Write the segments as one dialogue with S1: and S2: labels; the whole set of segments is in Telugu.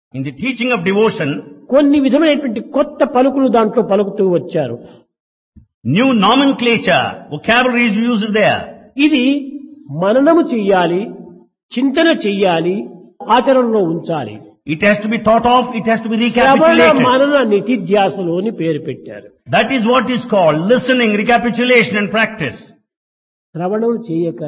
S1: In the teaching of devotion,
S2: కొన్ని విధమైనటువంటి కొత్త పలుకులు దాంట్లో పలుకుతూ వచ్చారు.
S1: new nomenclature, vocabulary is used there.
S2: ఇది మననము చెయ్యాలి, చింతన చెయ్యాలి, ఆచరణలో ఉంచాలి.
S1: It has to be thought of, it has to be
S2: శ్రవణ
S1: recapitulated.
S2: మనన నితిధ్యాసలు అని పేరు పెట్టారు.
S1: That is what is called listening, recapitulation and practice.
S2: శ్రవణం చేయక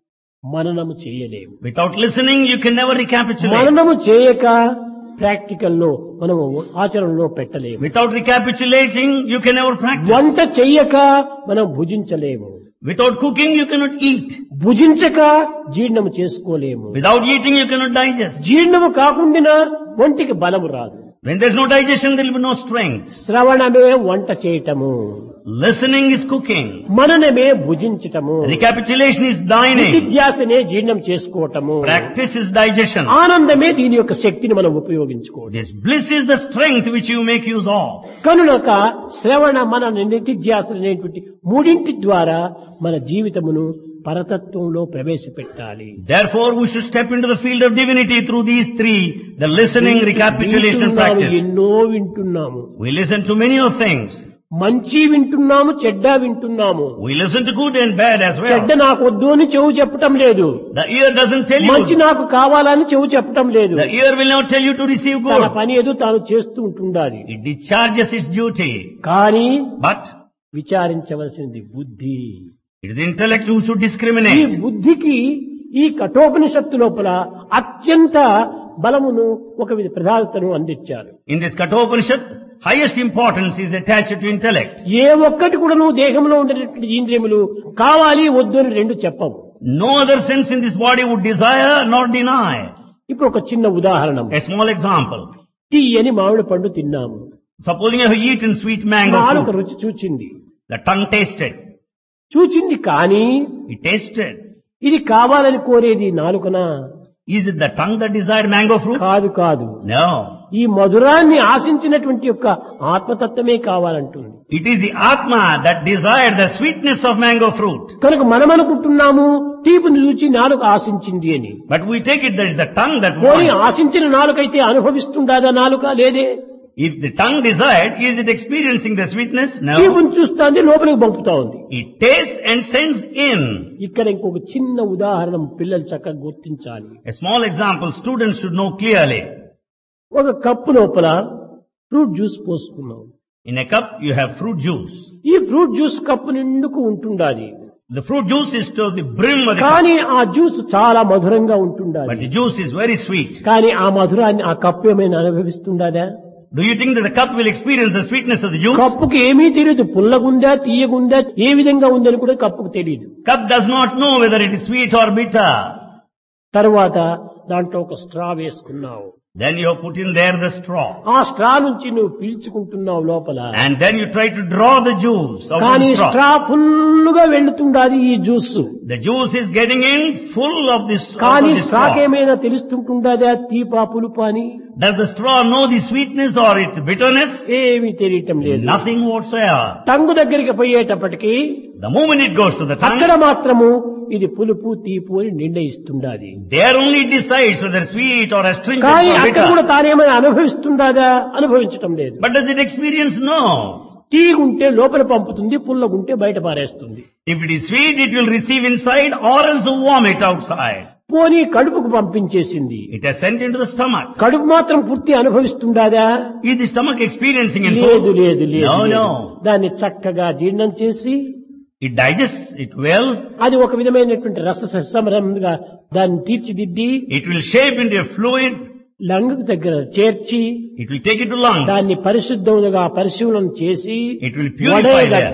S2: మననము చేయలేము.
S1: Without listening, you can never recapitulate.
S2: మననము చేయక ప్రాక్టికల్లో మనము ఆచరణలో పెట్టలేము.
S1: Without recapitulating, you can never practice.
S2: వంట చెయ్యక మనం భుజించలేము.
S1: Without cooking, you cannot eat.
S2: భుజించక జీర్ణము చేసుకోలేము.
S1: Without eating, you cannot digest.
S2: జీర్ణము కాకుండా ఒంటికి బలము రాదు.
S1: When there is no digestion, there will be no strength.
S2: శ్రవణమే వంట చేయటము,
S1: Listening is cooking.
S2: మననమే భుజించటము,
S1: Recapitulation is dining.
S2: నిత్యాసనే జీర్ణం చేసుకోవటము,
S1: Practice is digestion.
S2: ఆనందమే దీని యొక్క శక్తిని మనం ఉపయోగించుకోవడం.
S1: This bliss is the strength which you make use of.
S2: కనుక శ్రవణ మన నిత్యాసన అనేటువంటి మూడింటి ద్వారా మన జీవితమును పరతత్వంలో ప్రవేశపెట్టాలి.
S1: Therefore, we should step into the field of divinity through these three, the listening, recapitulation and practice.
S2: ఎన్నో వింటున్నాము.
S1: We listen to many of things.
S2: మంచి వింటున్నాము, చెడ్డ వింటున్నాము.
S1: We listen to good and bad as
S2: చెడ్డ
S1: well.
S2: నాకు వద్దు అని చెవు చెప్పటం లేదు,
S1: The ear doesn't tell
S2: మంచి
S1: you.
S2: నాకు కావాలని చెవు చెప్పటం లేదు.
S1: The ear will not tell you to receive
S2: తన
S1: good.
S2: పని ఏదో తాను చేస్తూ ఉంటుండాలి.
S1: It discharges its duty.
S2: కానీ
S1: But
S2: విచారించవలసింది బుద్ధి.
S1: it is the intellect who should
S2: ఈ
S1: discriminate.
S2: బుద్ధికి ఈ కఠోపనిషత్తు లోపల అత్యంత బలమును ఒక విధ ప్రధానతను అందించారు.
S1: In this Kathopanishad, highest importance is attached to intellect.
S2: ఏ ఒక్కటి కూడా నువ్వు దేహంలో ఉండేటువంటి ఇంద్రియములు కావాలి వద్దు అని రెండు చెప్పవు.
S1: No other sense in this body would desire nor deny.
S2: ఇప్పుడు ఒక చిన్న ఉదాహరణ.
S1: A small example.
S2: తీయని మామిడి పండు తిన్నాము,
S1: Supposing you have eaten sweet mango
S2: నాలుక
S1: fruit.
S2: రుచి చూచింది,
S1: The tongue tasted.
S2: చూచింది కానీ
S1: It tasted.
S2: ఇది కావాలని కోరేది నాలుకనా?
S1: Is it the tongue that desired mango fruit?
S2: కాదు కాదు,
S1: No.
S2: ఈ మధురాన్ని ఆశించినటువంటి యొక్క ఆత్మతత్వమే కావాలంటుంది.
S1: It is the Atma that desired the sweetness of mango fruit.
S2: కనుక మనం అనుకుంటున్నాము తీపిని రుచి నాలుక ఆశించింది అని.
S1: But we take it that is the tongue that
S2: పోనీ
S1: wants.
S2: ఆశించిన నాలుకైతే అనుభవిస్తుండదా నాలుక? లేదే.
S1: If the tongue desired, is it experiencing the sweetness? No.
S2: తీపిని చూస్తుంది, లోపలికి పంపుతా ఉంది.
S1: It tastes and sends in.
S2: ఇక్కడ ఇంకొక చిన్న ఉదాహరణ పిల్లలు చక్కగా గుర్తించాలి.
S1: A small example students should know clearly.
S2: ఒక కప్పు లోపల fruit juice పోసుకున్నాం.
S1: In a cup you have fruit juice.
S2: ఈ ఫ్రూట్ జ్యూస్ కప్పు నిండుకు ఉంటుండాలి,
S1: The fruit juice is to the brim of the cup.
S2: కానీ ఆ జ్యూస్ చాలా మధురంగా
S1: But
S2: ఉంటుండాలి.
S1: the juice is very sweet.
S2: కానీ ఆ మధురాన్ని ఆ కప్పు ఏమైనా అనుభవిస్తుండదా?
S1: Do you think that the cup will experience the sweetness of the juice?
S2: కప్పుకి ఏమీ తెలియదు, పుల్లగుందా తీయగుందా ఏ విధంగా ఉందని కూడా కప్పుకు తెలియదు.
S1: Cup does not know whether it is sweet or bitter.
S2: తర్వాత దాంట్లో ఒక స్ట్రా వేసుకున్నావు,
S1: Then you have put in there the straw.
S2: ఆ స్ట్రా నుంచి నువ్వు పీల్చుకుంటున్నావు లోపల,
S1: And then you try to draw the juice out of
S2: కానీ
S1: the straw.
S2: స్ట్రా ఫుల్గా వెళ్తుండాది ఈ juice.
S1: The juice is getting in full of this, out
S2: కానీ
S1: of the
S2: స్ట్రాకి
S1: straw.
S2: ఏమైనా తెలుస్తుంటుండదా తీపా పులుపా అని?
S1: Does the straw know the sweetness or its bitterness?
S2: ఏమీ తెలియటం లేదు.
S1: Nothing whatsoever.
S2: టంగు దగ్గరికి పోయేటప్పటికి
S1: The moment it goes to the
S2: అక్కడ
S1: tongue,
S2: మాత్రము ఇది పులుపు తీపు అని నిర్ణయిస్తుండాది.
S1: there only it decides whether sweet or astringent
S2: కానీ
S1: or
S2: అక్కడ కూడా
S1: bitter.
S2: తానేమైనా అనుభవిస్తుండదా? అనుభవించటం లేదు.
S1: But does it experience? No.
S2: తీగుంటే లోపల పంపుతుంది, పుల్లగుంటే బయట పారేస్తుంది.
S1: If it is sweet, it will receive inside or else vomit outside.
S2: పోనీ కడుపుకు పంపించేసింది,
S1: It has sent into the stomach.
S2: కడుపు మాత్రం పూర్తి అనుభవిస్తుండదా?
S1: Is the stomach experiencing in
S2: లేదు
S1: full?
S2: లేదు లేదు
S1: No,
S2: లేదు.
S1: no.
S2: దాన్ని చక్కగా జీర్ణం చేసి
S1: It digests it well.
S2: అది ఒక విధమైనటువంటి రస సంరమంగా దాన్ని తీర్చిదిద్ది
S1: It will shape into a fluid.
S2: Lung దగ్గర చేర్చి
S1: It will take it to lungs.
S2: దాన్ని పరిశుద్ధముగా పరిశీలన చేసి
S1: It will purify there.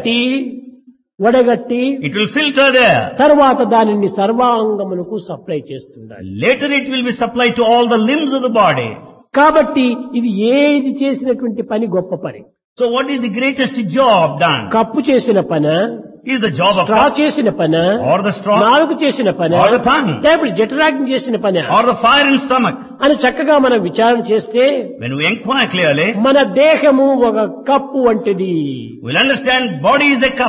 S2: వడగట్టి
S1: It will filter there.
S2: తర్వాత దానిని సర్వాంగమునకు supply చేస్తుండాలి.
S1: Later it will be supplied to all the limbs of the body.
S2: కాబట్టి ఇది ఏది చేసినటువంటి పని గొప్ప పని.
S1: So what is the greatest job done?
S2: Cup చేసిన పని,
S1: Is the job of
S2: straw
S1: cup
S2: చేసిన పని,
S1: or the straw
S2: నాలుగు చేసిన పని,
S1: or the tongue
S2: లేకపోతే జఠరాగ్ని చేసిన పని
S1: or the fire in stomach?
S2: అని చక్కగా మనం విచారణ చేస్తే
S1: When we inquire clearly,
S2: మన దేహము ఒక కప్పు వంటిది.
S1: we'll understand body is a cup.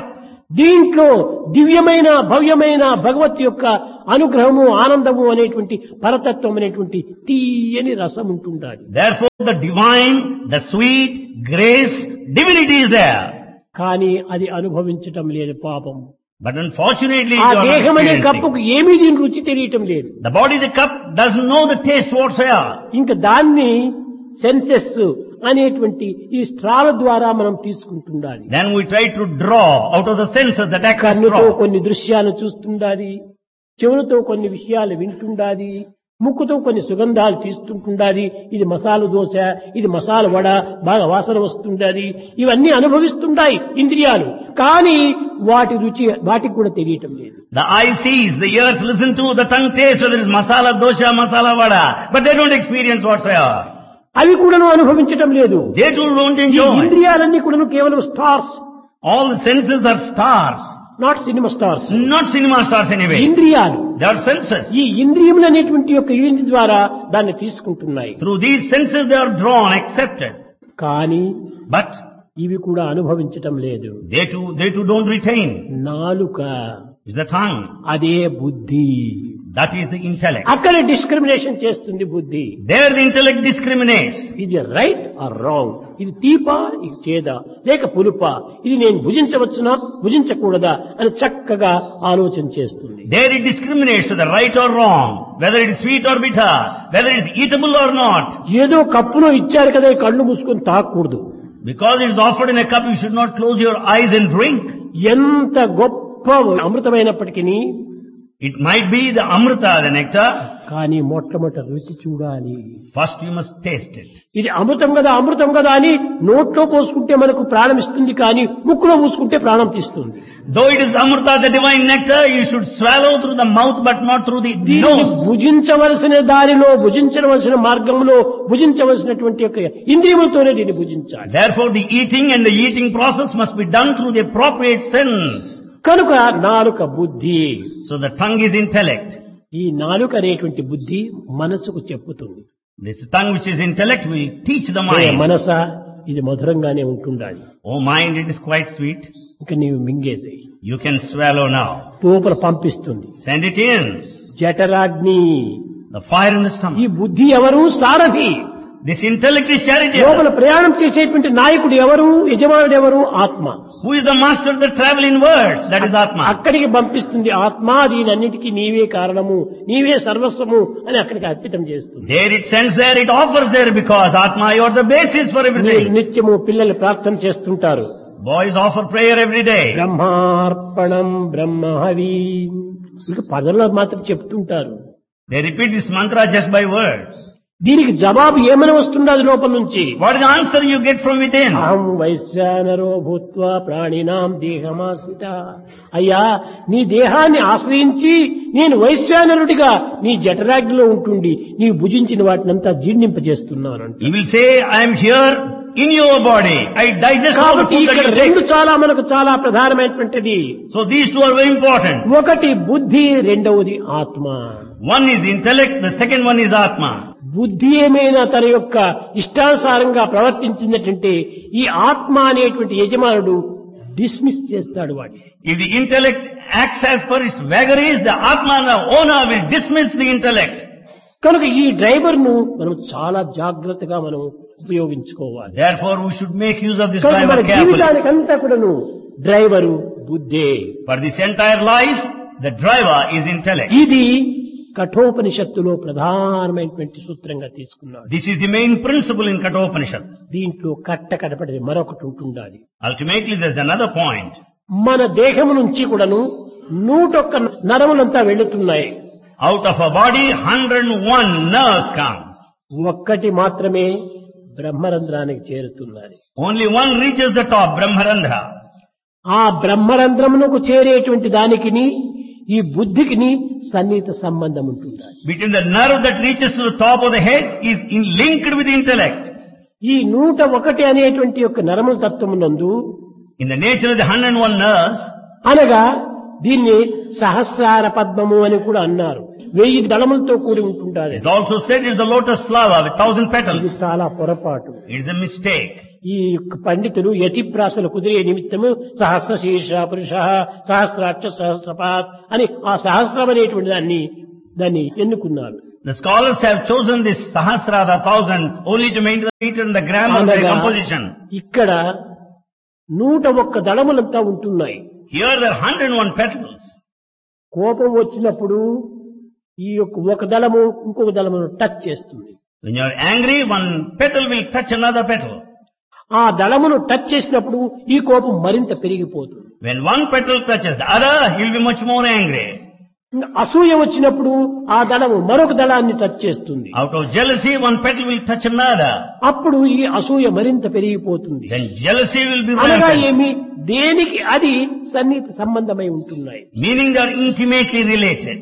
S2: దీంట్లో దివ్యమైన భవ్యమైన భగవత్ యొక్క అనుగ్రహము ఆనందము అనేటువంటి పరతత్వం అనేటువంటి తీయని రసం ఉంటుండాలి.
S1: Therefore the divine, the sweet, grace, divinity is there.
S2: కానీ అది అనుభవించటం లేదు పాపం.
S1: But unfortunately,
S2: ఆ
S1: you are not
S2: దేహం అనే
S1: experiencing.
S2: కప్పుకు ఏమీ దీని రుచి తెలియటం లేదు.
S1: The body, the cup, doesn't know the taste whatsoever.
S2: ఇంకా దాన్ని సెన్సెస్ అనేటువంటి ఈ స్ట్రాల ద్వారా మనం తీసుకుంటుండాలి.
S1: Then we try to draw out of the senses that act as
S2: కన్నుతో
S1: straw.
S2: కొన్ని దృశ్యాలు చూస్తుండాలి, చెవులతో కొన్ని విషయాలు వింటుండాలి, ముక్కుతో కొన్ని సుగంధాలు తీస్తుంటుండాలి. ఇది మసాలా దోశ, ఇది మసాలా వడ, బాగా వాసన వస్తుండాలి. ఇవన్నీ అనుభవిస్తుంటాయి ఇంద్రియాలు. కానీ వాటి రుచి వాటికి కూడా తెలియటం లేదు.
S1: The eye sees, the ears listen to, the tongue tastes whether it's masala dosha, masala vada, but they don't experience whatsoever.
S2: అవి కూడాను అనుభవించటం లేదు.
S1: They too don't
S2: ఈ
S1: enjoy.
S2: ఇంద్రియాలన్నీ కూడాను కేవలం stars,
S1: All the senses are stars,
S2: not cinema stars.
S1: not cinema stars anyway.
S2: ఇంద్రియాలు
S1: They are senses.
S2: ఈ ఇంద్రియములు అనేటువంటి యొక్క యూనిట్ ద్వారా దాన్ని తీసుకుంటున్నాయి.
S1: Through these senses they are drawn, accepted.
S2: కానీ
S1: But
S2: ఇవి కూడా అనుభవించటం లేదు.
S1: they too don't retain.
S2: నాలుక,
S1: It's the tongue.
S2: అదే బుద్ధి.
S1: That is the intellect.
S2: అక్కడ డిస్క్రిమినేషన్ చేస్తుంది బుద్ధి.
S1: There the intellect discriminates.
S2: ఇది రైట్ ఆర్ రాంగ్, ఇది తీపా, ఇది చేదా, లేక పులుపా, ఇది నేను భుజించవచ్చునా భుజించకూడదా అని చక్కగా ఆలోచన చేస్తుంది.
S1: There it discriminates to the right or wrong, whether it is sweet or bitter, whether it is eatable or not.
S2: ఏదో కప్పులో ఇచ్చారు కదా ఈ కళ్ళు మూసుకొని తాగకూడదు.
S1: Because it is offered in a cup, you should not close your eyes and drink.
S2: ఎంత గొప్ప అమృతమైనప్పటికీ
S1: It might be the amrita, the nectar.
S2: కానీ మొట్టమొదట రుచి చూడాలి.
S1: First you must taste it.
S2: ఇది అమృతం కదా అమృతం కదా అని నోట్లో పోసుకుంటే మనకు ప్రాణం ఇస్తుంది, కానీ ముక్కులో పూసుకుంటే ప్రాణం తీస్తుంది.
S1: Though it is amrita, the divine nectar, you should swallow through the mouth but not through the
S2: దీన్ని
S1: nose.
S2: భుజించవలసిన దారిలో, భుజించవలసిన మార్గంలో, భుజించవలసినటువంటి యొక్క ఇంద్రియములతోనే దీన్ని భుజించాలి.
S1: Therefore the eating and the eating process must be done through the appropriate sense.
S2: కనుక నాలుక బుద్ధి.
S1: So the tongue is intellect.
S2: ఈ నాలుక అనేటువంటి బుద్ధి మనసుకు చెప్పుతుంది.
S1: This tongue which is intellect will teach the
S2: A
S1: mind.
S2: మనస, ఇది మధురంగానే ఉంటుండాలి,
S1: Oh mind, it is quite sweet.
S2: ఇంకా నీవు మింగేసేయి.
S1: You can swallow now.
S2: లోపల పంపిస్తుంది.
S1: Send it in.
S2: జఠరాగ్ని.
S1: The fire in the
S2: ఈ
S1: stomach.
S2: బుద్ధి ఎవరు? సారథి.
S1: This intellect is charity.
S2: లోపల ప్రయాణం చేసేటువంటి నాయకుడు ఎవరు? యజమానుడు ఎవరు? ఆత్మ.
S1: Who is the master that travel inwards? That is Atma.
S2: అక్కడికి పంపిస్తుంది ఆత్మ. దీనన్నిటికీ నీవే కారణము, నీవే సర్వస్వము అని అక్కడికి అర్పితం చేస్తుంది.
S1: There it sends there, it offers there because Atma, you are the basis for
S2: మీరు
S1: everything.
S2: నిత్యము పిల్లలు ప్రార్థన చేస్తుంటారు.
S1: Boys offer prayer every day.
S2: బ్రహ్మార్పణం బ్రహ్మహవి, ఇంకా పదవులు మాత్రం చెప్తుంటారు.
S1: They repeat this mantra just by words.
S2: దీనికి జవాబు ఏమని వస్తున్నది లోపల నుంచి?
S1: What is the answer you get from within?
S2: అహం వైశ్వానరో భూత్వా ప్రాణినాం దేహమాశ్రిత. అయ్యా, నీ దేహాన్ని ఆశ్రయించి నేను వైశ్వానరుడిగా నీ జఠరాగ్నిలో ఉంటుండి నీవు భుజించిన వాటినంతా జీర్ణింపజేస్తున్నాను.
S1: He will say, I am here in your body. I digest all the
S2: కాబట్టి
S1: food that
S2: ఇక్కడ
S1: you
S2: రెండు
S1: take.
S2: మనకు చాలా ప్రధానమైనటువంటిది.
S1: So these two are very important.
S2: ఒకటి బుద్ధి, రెండవది ఆత్మ.
S1: One is intellect, the second one is Atma.
S2: బుద్ధి ఏమైనా తన యొక్క ఇష్టానుసారంగా ప్రవర్తించిందంటే ఈ ఆత్మ అనేటువంటి యజమానుడు డిస్మిస్ చేస్తాడు వాడిని.
S1: If the intellect acts as per its vagaries, the Atma, the owner, will dismiss the intellect.
S2: కనుక ఈ డ్రైవర్ ను మనం చాలా జాగ్రత్తగా మనం ఉపయోగించుకోవాలి.
S1: Therefore, we should make use of this
S2: కనుక మన
S1: driver carefully.
S2: జీవితానికంతా కూడాను డ్రైవరు బుద్ధే.
S1: For this entire life, the driver is intellect.
S2: ఇది కఠోపనిషత్తులో ప్రధానమైనటువంటి సూత్రంగా తీసుకున్నాడు.
S1: This is the main principle in Kathopanishad.
S2: దీంట్లో కట్టకడపడేది మరొకటి ఉంటుండాలి.
S1: Ultimately, there's another point.
S2: మన దేహము నుంచి కూడాను 101 నరములంతా వెళుతున్నాయి.
S1: Out of a body, 101 nerves come.
S2: ఒక్కటి మాత్రమే బ్రహ్మరంధ్రానికి చేరుతున్నది.
S1: Only one reaches the top, Brahmarandhra.
S2: ఆ బ్రహ్మరంధ్రమునకు చేరేటువంటి దానికిని ఈ బుద్ధికిని సన్నిహిత సంబంధం ఉంటుంది.
S1: Between the nerve that reaches to the top of the head is linked with the intellect.
S2: ఈ 101 అనేటువంటి యొక్క నరముల తత్వమునందు
S1: In the nature of the 101 nerves,
S2: అనగా దీన్ని సహస్రార పద్మము అని కూడా అన్నారు. 1000 దళములతో కూడి ఉంటుంటారు.
S1: It's also said it's the lotus flower with 1000
S2: ఇది
S1: petals.
S2: చాలా పొరపాటు.
S1: It's a mistake.
S2: ఈ పండితులు యతిప్రాసలు కుదిరే నిమిత్తము సహస్ర శీర్ష పురుష సహస్రాక్ష సహస్రపాత్ అని ఆ సహస్రం అనేటువంటి దాన్ని ఎన్నుకున్నారు.
S1: The scholars have chosen this Sahasra, the 1000, only to maintain the meter and the grammar of the composition.
S2: ఇక్కడ 101 దళములంతా ఉంటున్నాయి.
S1: Here there are 101 petals.
S2: కోపం వచ్చినప్పుడు ఈ యొక్క ఒక దళము ఇంకొక దళమును టచ్ చేస్తుంది.
S1: When you are angry, one petal will touch another petal.
S2: ఆ దళమును టచ్ చేసినప్పుడు ఈ కోపం మరింత పెరిగిపోతుంది.
S1: When one petal touches the other, he will be much more angry.
S2: అసూయ వచ్చినప్పుడు ఆ దళము మరొక దళాన్ని టచ్ చేస్తుంది.
S1: Out of jealousy, one petal will touch another.
S2: అప్పుడు ఈ అసూయ మరింత పెరిగిపోతుంది.
S1: Then jealousy will be
S2: అనగా
S1: rampant.
S2: ఏమి దేనికి అది సన్నిహిత సంబంధమై ఉంటున్నాయి.
S1: Meaning they are intimately related.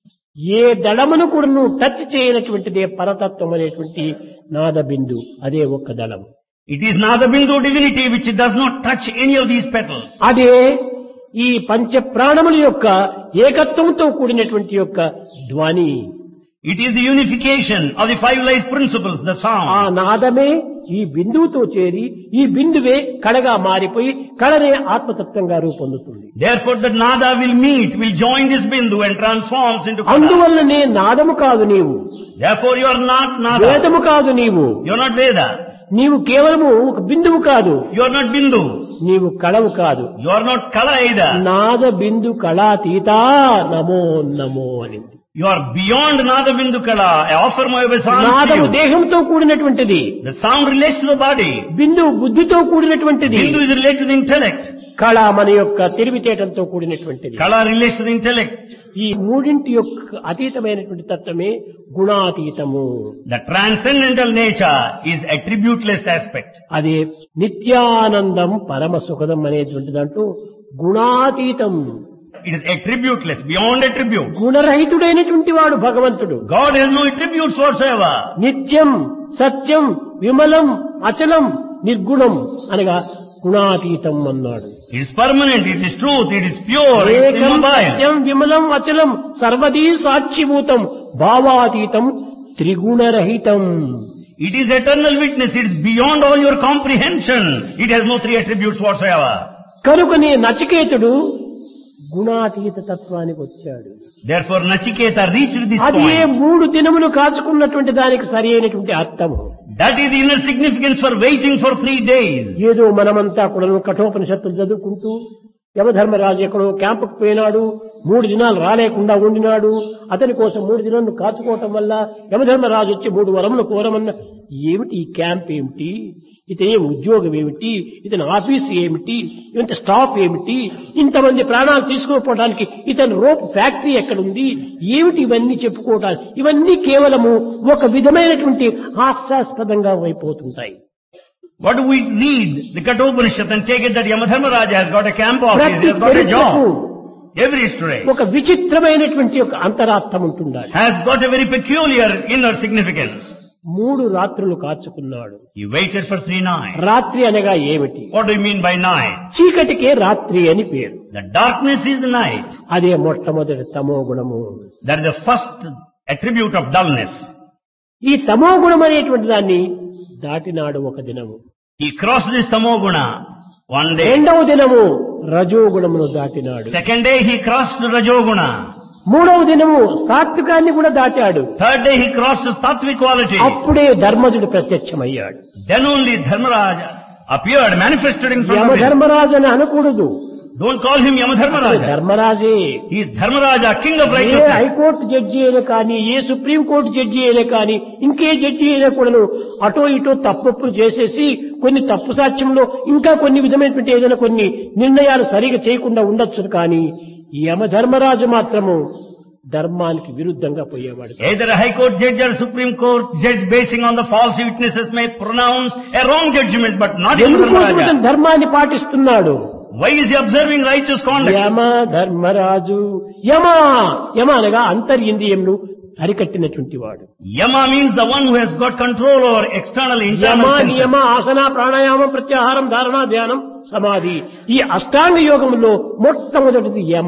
S2: ఏ దళమును కూడా నువ్వు టచ్ చేయనటువంటిదే పరతత్వం అనేటువంటి నాద బిందు, అదే ఒక్క దళము.
S1: It is Nadabindu divinity which does not touch any of these petals.
S2: అదే ఈ పంచ ప్రాణముల యొక్క ఏకత్వంతో కూడినటువంటి యొక్క ధ్వని.
S1: It is the unification of the 5 life principles, the
S2: ఆ
S1: sound.
S2: నాదమే ఈ బిందువుతో చేరి ఈ బిందువే కళగా మారిపోయి కళనే ఆత్మతత్వంగా రూపొందుతుంది.
S1: Therefore the Nada will join this Bindu and transforms into Kada.
S2: అందువల్లనే నాదము కాదు నీవు,
S1: Therefore you are not Nada.
S2: వేదము కాదు నీవు,
S1: You are not Veda.
S2: నీవు కేవలము ఒక బిందువు కాదు,
S1: You are not Bindu.
S2: నీవు కళవు కాదు.
S1: You are not Kala either.
S2: నాద బిందు కళాతీత నమో నమో అనింది.
S1: You are beyond Nada Bindu Kala. I offer my obeisance
S2: నాదము
S1: to you.
S2: దేహంతో కూడినటువంటిది,
S1: The sound relates to the body.
S2: బిందువు బుద్ధితో కూడినటువంటిది,
S1: Bindu is related to the intellect.
S2: కళ మన యొక్క తెలివితేటలతో కూడినటువంటిది.
S1: Kala relates to the intellect.
S2: ఈ మూడింటి యొక్క అతీతమైనటువంటి తత్వమే గుణాతీతము.
S1: The transcendental nature is attributeless aspect.
S2: అదే నిత్యానందం పరమ సుఖదం అనేటువంటి దాంట్లో గుణాతీతం.
S1: It is attributeless, beyond attribute.
S2: గుణరహితుడైనటువంటి వాడు భగవంతుడు.
S1: God has no attributes whatsoever.
S2: నిత్యం సత్యం విమలం అచలం నిర్గుణం అనగా గుణాతీతం అన్నాడు.
S1: It is permanent, it is truth, it is pure, it is
S2: ఏకం
S1: immobile.
S2: Satyam విమలం అచలం సర్వదీ సాక్షిభూతం భావాతీతం త్రిగుణరహితం.
S1: It is eternal witness, it is beyond all your comprehension. It has no 3 attributes whatsoever.
S2: కనుకనే నచికేతుడు గుణాతీత తత్వానికి వచ్చాడు.
S1: Therefore Nachiketa reached this
S2: అది ఏ
S1: point.
S2: 3 దినములు కాచుకున్నటువంటి దానికి సరి అయినటువంటి అర్థము.
S1: That is the inner significance for waiting for 3 days.
S2: ఏదో మనమంతా కూడా కఠోపనిషత్తులు చదువుకుంటూ యమధర్మరాజు ఎక్కడో క్యాంపుకు పోయినాడు, 3 దినాలు రాలేకుండా ఉండినాడు, అతని కోసం 3 దినాలను కాచుకోవటం వల్ల యమధర్మరాజు వచ్చి 3 వరములు కోరమన్న. ఏమిటి ఈ క్యాంప్ ఏమిటి, ఇతని ఉద్యోగం ఏమిటి, ఇతని ఆఫీస్ ఏమిటి, ఇంత స్టాఫ్ ఏమిటి, ఇంతమంది ప్రాణాలు తీసుకోపోవడానికి ఇతని రోప్ ఫ్యాక్టరీ ఎక్కడుంది, ఏమిటి ఇవన్నీ చెప్పుకోవటానికి, ఇవన్నీ కేవలము ఒక విధమైనటువంటి హాస్యాస్పదంగా అయిపోతుంటాయి.
S1: What do we read the Kathopanishad and take it that Yamadharmaraja has got a camp office, he
S2: ప్రతి
S1: has got a
S2: చరిత్రకు
S1: job. Every history
S2: ఒక విచిత్రమైనటువంటి ఒక అంతరార్థం ఉంటుండాలి.
S1: has got a very peculiar inner significance.
S2: 3 రాత్రులు కాచుకున్నాడు.
S1: He waited for 3 nights.
S2: రాత్రి అనగా ఏమిటి?
S1: What do you mean by night?
S2: చీకటికే రాత్రి అని పేరు.
S1: The darkness is the night.
S2: అదే మొట్టమొదటి తమో గుణము.
S1: That is the first attribute of dullness.
S2: ఈ తమో గుణం అనేటువంటి దాన్ని దాటినాడు ఒక దినము.
S1: He crossed this tamoguna one day.
S2: రెండవ దినము రజోగుణమును దాటినాడు.
S1: Second day he crossed rajoguna.
S2: మూడవ దినము సాత్వికాన్ని కూడా దాటాడు.
S1: Third day he crossed sattvic quality.
S2: అప్పుడే ధర్మజుడు ప్రత్యక్షమయ్యాడు.
S1: Then only Dharmaraja appeared, manifested in front of him.
S2: Yamadharmaraju అని అనకూడదు,
S1: Don't call him Yamadharmaraja.
S2: ధర్మరాజే.
S1: He is Dharmaraja, king of
S2: A
S1: righteousness.
S2: High court judge అయినా కానీ, ఏ సుప్రీం కోర్టు జడ్జి అయినా కానీ, ఇంకే జడ్జి అయినా కూడాను అటో ఇటో తప్పులు చేసేసి కొన్ని తప్పు సాక్ష్యంలో ఇంకా కొన్ని విధమైనటువంటి ఏదైనా కొన్ని నిర్ణయాలు సరిగా చేయకుండా ఉండొచ్చు. కానీ యమధర్మరాజు మాత్రము ధర్మానికి విరుద్ధంగా పోయేవాడు.
S1: Either a high court judge or supreme court judge basing on the false witnesses may pronounce a wrong judgment, but not
S2: ఎందుకోసం
S1: Yamadharmaraja.
S2: ధర్మాన్ని పాటిస్తున్నాడు?
S1: Why is he observing righteous conduct?
S2: యమ ధర్మరాజు యమ యమ అనగా అంతర్యింద్రియంను అరికట్టినటువంటి వాడు.
S1: Yama means the one who has got control over external
S2: Yama
S1: internal senses.
S2: నియమ ఆసన ప్రాణాయామం ప్రత్యాహారం ధారణ ధ్యానం సమాధి, ఈ అష్టాంగ యోగంలో మొట్టమొదటిది యమ.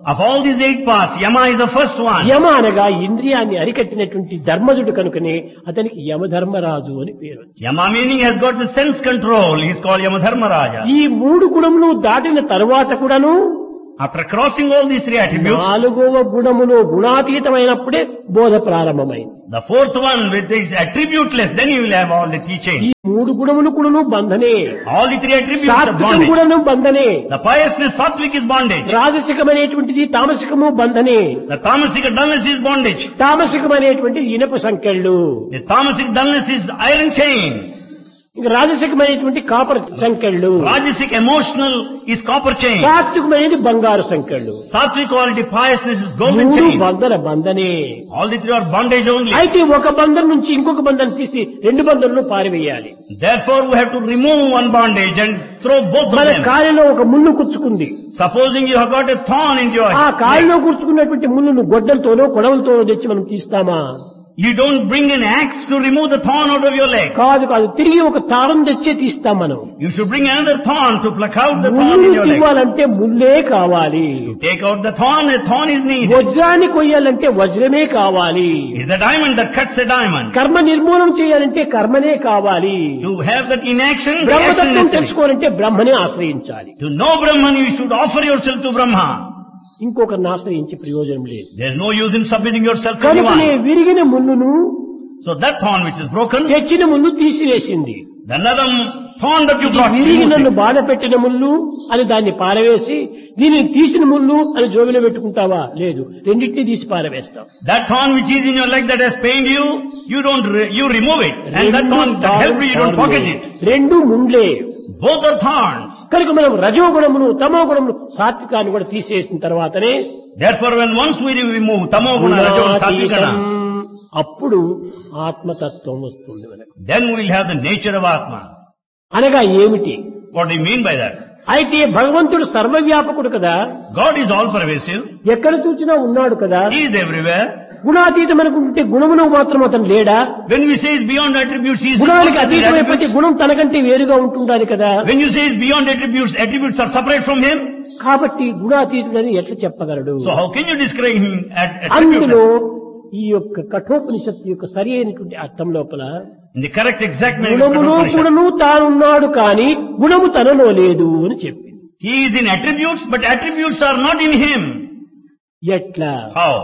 S1: Of all these 8 paths, Yama is the first one.
S2: యమ అనగా ఇంద్రియాన్ని అరికట్టినటువంటి ధర్మజుడు కనుకనే అతనికి యమధర్మరాజు అని పేరు.
S1: Yama meaning has got the sense control. He is called Yamadharmaraja.
S2: ఈ 3 గుణములు దాటిన తరువాత కూడాను
S1: After crossing all these 3 attributes,
S2: 4వ గుణములో గుణాతీతమైనప్పుడే బోధ ప్రారంభమైంది.
S1: the 4th one with is attributeless, then you will have all the teaching.
S2: ఈ 3 గుణములు కూడాను బంధనే.
S1: All the 3 attributes are
S2: సాత్వికం
S1: bondage.
S2: కూడాను బంధనే.
S1: The piousness, sattvic is bondage.
S2: రాజసికమైనటువంటిది తామసికము బంధనే.
S1: The tamasic dullness is bondage.
S2: తామసికమైనటువంటిది ఇనప సంకెళ్ళు.
S1: The tamasic dullness is iron chains.
S2: ఇంకా రాజసికమైనటువంటి కాపర్ సంకెళ్ళు.
S1: Rajasic emotional is copper chain.
S2: సాత్వికమైనది బంగారు సంకెళ్ళు.
S1: Sattvic quality piousness is golden
S2: 3
S1: chain.
S2: బంధనే.
S1: All the 3 are bondage only.
S2: అయితే ఒక బంధం నుంచి ఇంకొక బంధం తీసి 2 బంధంలో పారివేయాలి.
S1: Therefore we have to remove one bondage and throw both of
S2: మన
S1: them.
S2: కాలిలో ఒక ముళ్ళు కుచ్చుకుంది.
S1: Supposing you have got a thorn in your
S2: ఆ కాలిలో
S1: leg.
S2: కుచ్చుకున్నటువంటి ముళ్ళును గొడ్డలతోనో కొడవలతోనో తెచ్చి మనం తీస్తామా?
S1: You don't bring an axe to remove the thorn out of your leg.
S2: కాదు కాదు, తిరిగి ఒక తారం తెచ్చే తీస్తాం మనం.
S1: You should bring another thorn to pluck out the thorn
S2: ముళ్ళు
S1: in your leg.
S2: తీయాలంటే ముళ్ళే కావాలి.
S1: To take out the thorn, a thorn is needed.
S2: వజ్రాన్ని కొయ్యాలంటే వజ్రమే కావాలి.
S1: It's the diamond that cuts a diamond.
S2: కర్మ నిర్మూలన చేయాలంటే కర్మనే కావాలి.
S1: To have that inaction, the action is
S2: బ్రహ్మతత్వం
S1: necessary.
S2: తెలుసుకోవాలంటే బ్రహ్మనే ఆశ్రయించాలి.
S1: To know Brahman, you should offer yourself to Brahma.
S2: ఇంకొకరిని ఆశ్రయించి ప్రయోజనం లేదు.
S1: There's no use in submitting yourself to
S2: కనుకనే
S1: anyone.
S2: విరిగిన ముళ్ళును
S1: So that thorn which is broken,
S2: తెచ్చిన ముళ్ళు తీసివేసింది.
S1: the another thorn that you
S2: ఇది
S1: brought,
S2: విరిగి
S1: removed
S2: నన్ను
S1: it.
S2: బాధ పెట్టిన ముళ్ళు అని దాన్ని పారవేసి దీనిని తీసిన ముళ్ళు అని జోబిలో పెట్టుకుంటావా? లేదు, రెండింటినీ తీసి పారవేస్తాం.
S1: That thorn which is in your leg that has pained you, you remove it. And that thorn that helped you don't pocket it.
S2: 2 ముండ్లే.
S1: Both are thorns.
S2: కనుక మనం రజోగుణమును తమో గుణమును సాత్వికాన్ని కూడా తీసేసిన తర్వాతనే
S1: Therefore, when once we remove tamoguna, rajoguna, satviguna,
S2: అప్పుడు ఆత్మతత్వం వస్తుంది మనకు.
S1: then we will have the nature of Atma.
S2: అనగా ఏమిటి?
S1: What do you mean by that?
S2: అయితే భగవంతుడు సర్వవ్యాపకుడు కదా,
S1: God is all pervasive.
S2: ఎక్కడ చూసినా ఉన్నాడు కదా.
S1: He is everywhere.
S2: గుణాతీతం అనుకుంటే గుణమును మాత్రం అతను లేడా?
S1: When we say it's beyond attributes, he is
S2: గుణానికి
S1: beyond
S2: అతీతమైపోతే
S1: attributes.
S2: గుణం తనకంటే వేరుగా ఉంటుండాలి కదా.
S1: When you say it's beyond attributes, attributes are separate from him.
S2: కాబట్టి గుణాతీతుడని ఎట్లా చెప్పగలడు?
S1: So how can you describe him at
S2: అందులో
S1: attributes?
S2: ఈ యొక్క కఠోపనిషత్తు యొక్క సరి అయినటువంటి అర్థం లోపల
S1: In the correct exact meaning of
S2: గుణములో
S1: Upanishad,
S2: కూడాను తానున్నాడు కానీ గుణము తనలో లేదు అని చెప్పింది.
S1: he is in attributes, but attributes are not in him.
S2: ఎట్లా?
S1: How?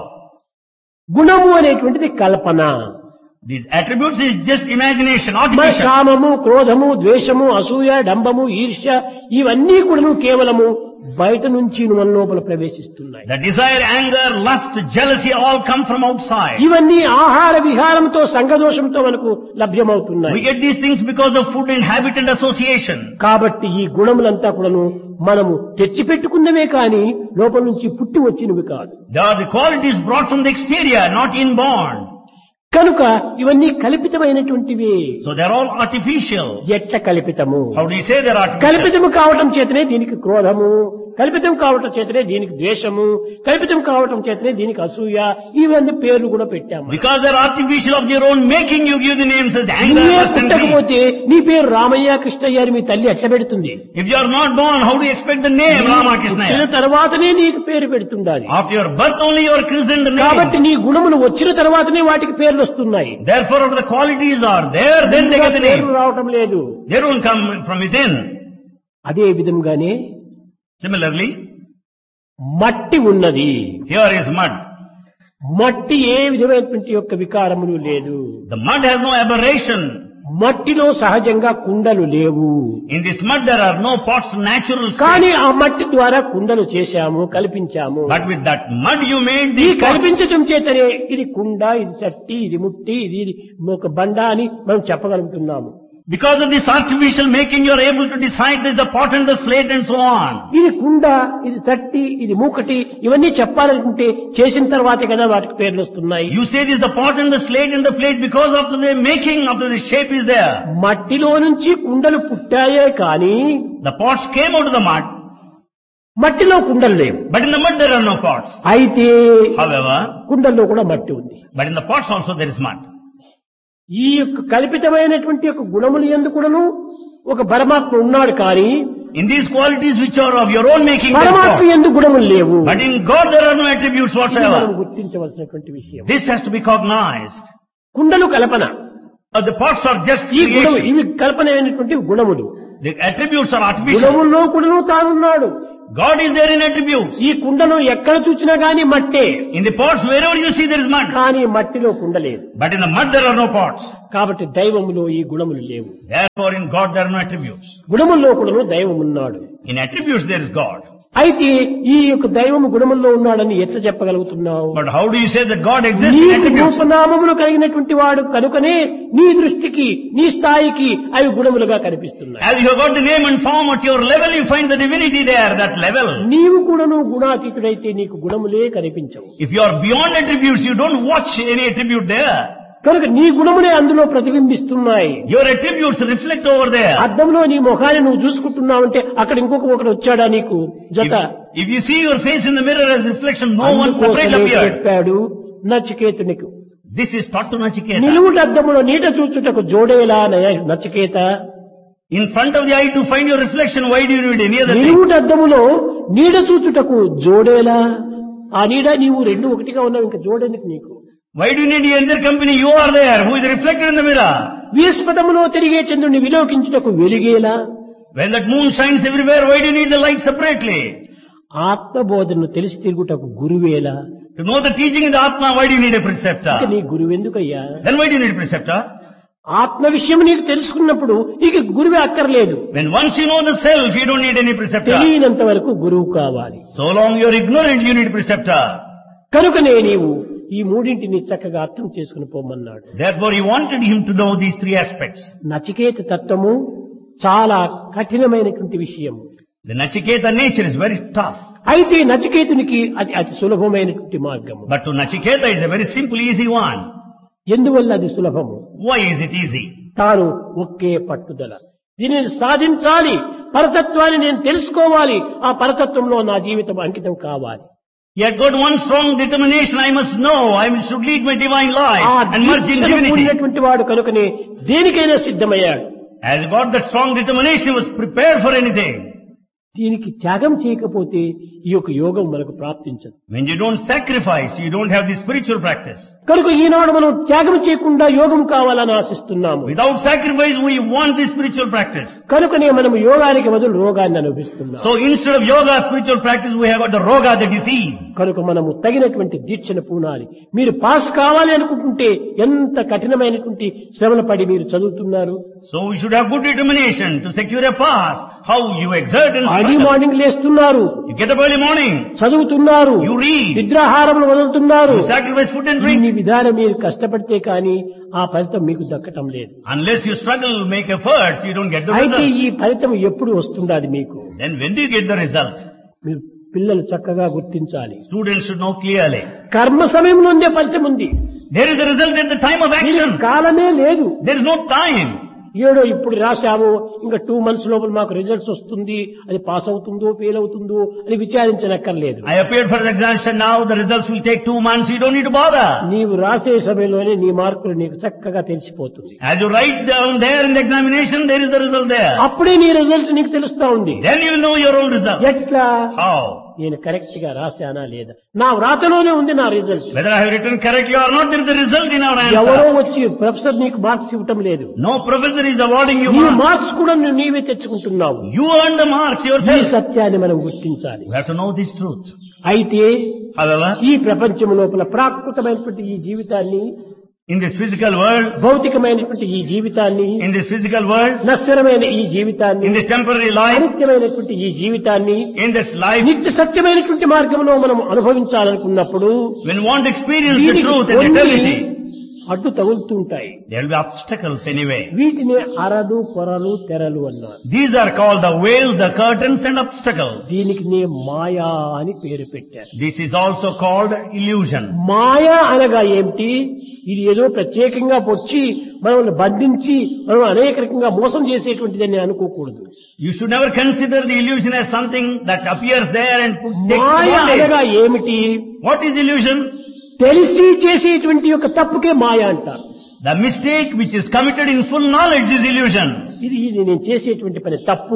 S2: గుణము అనేటువంటిది కల్పన.
S1: These attributes is just imagination,
S2: మన
S1: artificial.
S2: కామము, క్రోధము, ద్వేషము, అసూయ, డంబము, ఈర్ష్య ఇవన్నీ కూడాను కేవలము బయట నుంచి మన లోపల ప్రవేశిస్తున్నాయి.
S1: The desire, anger, lust, jealousy all come from outside.
S2: ఇవన్నీ ఆహార విహారంతో సంఘదోషంతో మనకు లభ్యమవుతున్నాయి.
S1: We get these things because of food and habit and association.
S2: కాబట్టి ఈ గుణములంతా కూడాను మనము తెచ్చిపెట్టుకున్నవే కానీ లోపల నుంచి పుట్టి వచ్చినవి కాదు.
S1: They are the qualities brought from the exterior, not inborn.
S2: కనుక ఇవన్నీ కల్పితమైనటువంటివి.
S1: So they are all artificial.
S2: ఎట్ల కల్పితము?
S1: How do you say they are artificial?
S2: కల్పితము కావటం చేతనే దీనికి క్రోధము, కల్పితం కావటం చేతనే దీనికి ద్వేషము, కల్పితం కావటం చేతనే దీనికి అసూయ, ఇవన్నీ పేర్లు కూడా పెట్టాము.
S1: Because they are artificial of their own making, you give the names as anger,
S2: నీవే
S1: lust and greed.
S2: పుట్టకపోతే నీ పేరు రామయ్య కృష్ణయ్య అని మీ తల్లి ఎట్లా పెడుతుంది?
S1: If you are not born, how do you expect the name Rama
S2: పుట్టిన
S1: Krishna?
S2: తర్వాతనే నీకు పేరు పెడుతుండాలి.
S1: After your birth only you are christened the
S2: కాబట్టి
S1: name.
S2: నీ గుణములు వచ్చిన తర్వాతనే వాటికి పేర్లు వస్తున్నాయి.
S1: Therefore, if the qualities are there, then they get the
S2: పేర్లు
S1: name.
S2: రావటం లేదు.
S1: They don't come from within.
S2: అదే విధంగానే
S1: Similarly,
S2: మట్టి ఉన్నది.
S1: here is mud.
S2: మట్టి ఏ విధమైనటువంటి యొక్క వికారములు లేదు.
S1: The mud has no aberration.
S2: మట్టిలో సహజంగా కుండలు లేవు.
S1: In this mud there are no pots, natural
S2: కానీ
S1: state.
S2: ఆ మట్టి ద్వారా కుండలు చేశాము, కల్పించాము.
S1: But with that mud you made
S2: ఈ
S1: these pots.
S2: కల్పించటం చేతనే ఇది కుండ, ఇది చట్టి, ఇది ముట్టి, ఇది ఒక బండ అని మనం చెప్పగలుగుతున్నాము.
S1: Because of this artificial making you are able to decide this is the pot and the slate and so on.
S2: ఇది కుండ, ఇది చట్టి, ఇది మూకటి ఇవన్నీ చెప్పాలనుకుంటే చేసిన తర్వాతే కదా వాటికి పేర్లు వస్తున్నాయి.
S1: You say this is the pot and the slate and the plate because of the making of the shape is there.
S2: మట్టిలో నుంచి కుండలు పుట్టాయే కానీ
S1: The pots came out of the mud,
S2: మట్టిలో కుండలు లేవు.
S1: but in the mud there are no pots.
S2: అయితే
S1: However,
S2: కుండల్లో కూడా మట్టి ఉంది.
S1: but in the pots also there is mud.
S2: ఈ యొక్క కల్పితమైనటువంటి యొక్క గుణములు యందు కూడాను ఒక పరమాత్మ ఉన్నాడు కానీ
S1: In these qualities which are of your own making, there is
S2: పరమాత్మ
S1: God.
S2: యందు గుణములు లేవు.
S1: But in God there are no attributes
S2: ఇది మనం
S1: whatsoever.
S2: గుర్తించవలసినటువంటి విషయం.
S1: This has to be cognized.
S2: కుండలు కల్పన,
S1: The pots are just
S2: ఈ గుణము
S1: creation.
S2: ఇవి కల్పనమైనటువంటి గుణములు.
S1: The attributes are artificial.
S2: గుణముల్లో కూడాను తానున్నాడు.
S1: God is there in attributes.
S2: ఈ కుండను ఎక్కడ చూచినా గాని మట్టే,
S1: In the pots, wherever you see there is mud.
S2: కానీ మట్టిలో కుండ లేదు.
S1: But in the mud there are no pots.
S2: కాబట్టి దైవములో ఈ గుణములు లేవు.
S1: Therefore in God there are no attributes.
S2: గుణముల్లో కూడాను దైవమున్నాడు.
S1: In attributes there is God.
S2: అయితే ఈ యొక్క దైవము గుణముల్లో ఉన్నాడని ఎట్లా చెప్పగలుగుతున్నావు?
S1: But how do you say that God exists in
S2: నీకు
S1: attributes?
S2: రూపనామములు కలిగినటువంటి వాడు కనుకనే నీ దృష్టికి నీ స్థాయికి అవి గుణములుగా కనిపిస్తున్నాయి.
S1: As you have got the name and form at your level, you find the divinity there, that level.
S2: నీవు కూడాను గుణాతీతుడైతే నీకు గుణములే కనిపించవు.
S1: If you are beyond attributes, you don't watch any attribute there.
S2: కనుక నీ గుణములే అందులో ప్రతిబింబిస్తున్నాయి.
S1: Your attributes reflect over there.
S2: అద్దంలో నీ ముఖాన్ని నువ్వు చూసుకుంటున్నావంటే అక్కడ ఒకడు వచ్చాడా నీకు జత?
S1: If you see your face in the mirror as reflection, no one separate
S2: అందుకోసమే
S1: appeared.
S2: చెప్పాడు నచికేతునికి,
S1: This is taught to Nachiketa.
S2: నిలువుటద్దములో నీట చూచుటకు జోడేలా Nachiketa.
S1: In front of the eye to find your reflection, why do you need any other thing?
S2: నిలువుటద్దములో నీడ చూచుటకు జోడేలా, ఆ నీడ నీవు రెండు ఒకటిగా ఉన్నావు, ఇంకా జోడేందుకు నీకు?
S1: Why do you need any other company? You are there, who is reflected in the mirror.
S2: విస్పదములో తిరిగే చంద్రుని విలోకించుటకు వెలిగేలా.
S1: When that moon shines everywhere, why do you need the light separately?
S2: ఆత్మబోధను తెలిసి తిరుగుటకు గురువేలా.
S1: To know the teaching in the Atma, why do you need a
S2: ఇక
S1: preceptor?
S2: నీ గురువెందుకయ్యా?
S1: Then why do you need a preceptor?
S2: ఆత్మ విషయం నీకు తెలుసుకున్నప్పుడు ఇక గురువే అక్కర్లేదు.
S1: When once you know the self, you don't need any preceptor.
S2: తెలియనంత వరకు గురువు కావాలి.
S1: So long you are ignorant, you need preceptor.
S2: కనుకనే నీవు ఈ మూడింటిని చక్కగా అర్థం చేసుకుని పోమన్నాడు.
S1: Therefore he wanted him to know these three aspects.
S2: Nachiketa తత్వము చాలా కఠినమైనటువంటి విషయం.
S1: The Nachiketa nature is very tough.
S2: అయితే నచికేతునికి అది అతి సులభమైనటువంటి మార్గము.
S1: But to Nachiketa is a very simple, easy one.
S2: ఎందువల్ల అది సులభము?
S1: Why is it easy?
S2: తాను ఒకే పట్టుదల, దీనిని సాధించాలి, పరతత్వాన్ని నేను తెలుసుకోవాలి, ఆ పరతత్వంలో నా జీవితం అంకితం కావాలి.
S1: He had got one strong determination, I must know, I should lead my divine life
S2: ఆ
S1: and merge in
S2: దీక్షను
S1: divinity.
S2: పొందినటువంటి వాడు కనుకనే దేనికైనా సిద్ధమయ్యాడు.
S1: As he got that strong determination, he was prepared for anything.
S2: దీనికి త్యాగం చేయకపోతే ఈ యొక్క యోగం మనకు ప్రాప్తించదు.
S1: When you don't sacrifice, you don't have the spiritual practice.
S2: కనుక ఈనాడు మనం త్యాగం చేయకుండా యోగం కావాలని ఆశిస్తున్నాము.
S1: Without sacrifice, we want the spiritual practice.
S2: కనుకనే మనం యోగానికి బదులు రోగాన్ని అనుభవిస్తున్నాం.
S1: So instead of yoga, spiritual practice, we have got the roga, the disease.
S2: కనుక మనము తగినటువంటి దీక్షను పూనాలి. మీరు పాస్ కావాలి అనుకుంటుంటే ఎంత కఠినమైనటువంటి శ్రమల పడి మీరు చదువుతున్నారు.
S1: So we should have good determination to secure a pass. How you exert and
S2: early
S1: struggle.
S2: Morning లేస్తున్నారు,
S1: You get up early morning,
S2: చదువుతున్నారు,
S1: you read,
S2: నిద్రాహారములు వదులుతున్నారు.
S1: you sacrifice food and
S2: ఇన్ని
S1: drink.
S2: విధానం మీరు కష్టపడితే కానీ ఆ ఫలితం మీకు దక్కటం లేదు.
S1: Unless you struggle, make efforts, you don't get the
S2: అయితే
S1: result.
S2: ఈ ఫలితం ఎప్పుడు వస్తుండాది మీకు?
S1: Then when do you get the result?
S2: మీరు పిల్లలు చక్కగా గుర్తించాలి.
S1: Students should know clearly.
S2: కర్మ సమయంలోనే ఫలితం ఉంది.
S1: There is a result at the time of
S2: దీనికి
S1: action.
S2: కాలమే లేదు.
S1: There is no time.
S2: ఏడో ఇప్పుడు రాశాము, ఇంకా 2 months లోపల మాకు రిజల్ట్స్ వస్తుంది, అది పాస్ అవుతుందో ఫెయిల్ అవుతుందో అని విచారించనక్కర్లేదు.
S1: I appeared for the examination now, the results will take 2 months, you don't need to bother.
S2: నీవు రాసే సమయంలోనే నీ మార్కులు నీకు చక్కగా తెలిసిపోతుంది.
S1: As you write down there in the examination, there is the result there.
S2: అప్పుడే నీ రిజల్ట్ నీకు తెలుస్తా ఉంది.
S1: Then you will know your own result.
S2: ఎట్లా?
S1: How?
S2: నేను కరెక్ట్ గా రాశానా లేదా? నా వ్రాతలోనే ఉంది నా result.
S1: Whether I have written correctly or not, there is a result in our
S2: ఎవరో
S1: answer.
S2: వచ్చి ప్రొఫెసర్ నీకు మార్క్స్ ఇవ్వటం లేదు.
S1: No professor is awarding you
S2: నీ
S1: marks.
S2: మార్క్స్ కూడా నీవే తెచ్చుకుంటున్నావు.
S1: You earn the marks
S2: ఈ
S1: yourself.
S2: సత్యాన్ని మనం గుర్తించాలి.
S1: We have to know this truth.
S2: అయితే
S1: However,
S2: ఈ ప్రపంచం లోపల ప్రాకృతమైనటువంటి ఈ జీవితాన్ని,
S1: in this physical world,
S2: భౌతికమైనటువంటి ఈ జీవితాన్ని,
S1: in this physical world,
S2: నశ్వరమైన ఈ జీవితాన్ని,
S1: in this temporary life,
S2: అనిత్యమైనటువంటి ఈ జీవితాన్ని
S1: in this life,
S2: నిత్య సత్యమైనటువంటి మార్గంలో మనం అనుభవించాలనుకున్నప్పుడు
S1: when you want to experience the
S2: వీటికి
S1: truth and
S2: కొన్ని
S1: eternity,
S2: అడ్డు తగులుతుంటాయి.
S1: there will be obstacles anyway.
S2: వీటిని అరలు, పొరలు, తెరలు అన్నారు.
S1: These are called the veils, the curtains and obstacles.
S2: దీనికి నే మాయా అని పేరు పెట్టారు.
S1: This is also called illusion.
S2: మాయా అనగా ఏమిటి? ఇది ఏదో ప్రత్యేకంగా వచ్చి మనల్ని బంధించి మనం అనేక రకంగా మోసం చేసేటువంటిదని అనుకోకూడదు.
S1: You should never consider the illusion as something that appears there and takes
S2: Maya
S1: advantage.
S2: అనగా ఏమిటి?
S1: What is illusion?
S2: తెలిసి చేసేటువంటి యొక్క తప్పుకే మాయ అంటారు.
S1: The mistake which is committed in full knowledge is illusion.
S2: ఇది నేను చేసేటువంటి పని తప్పు,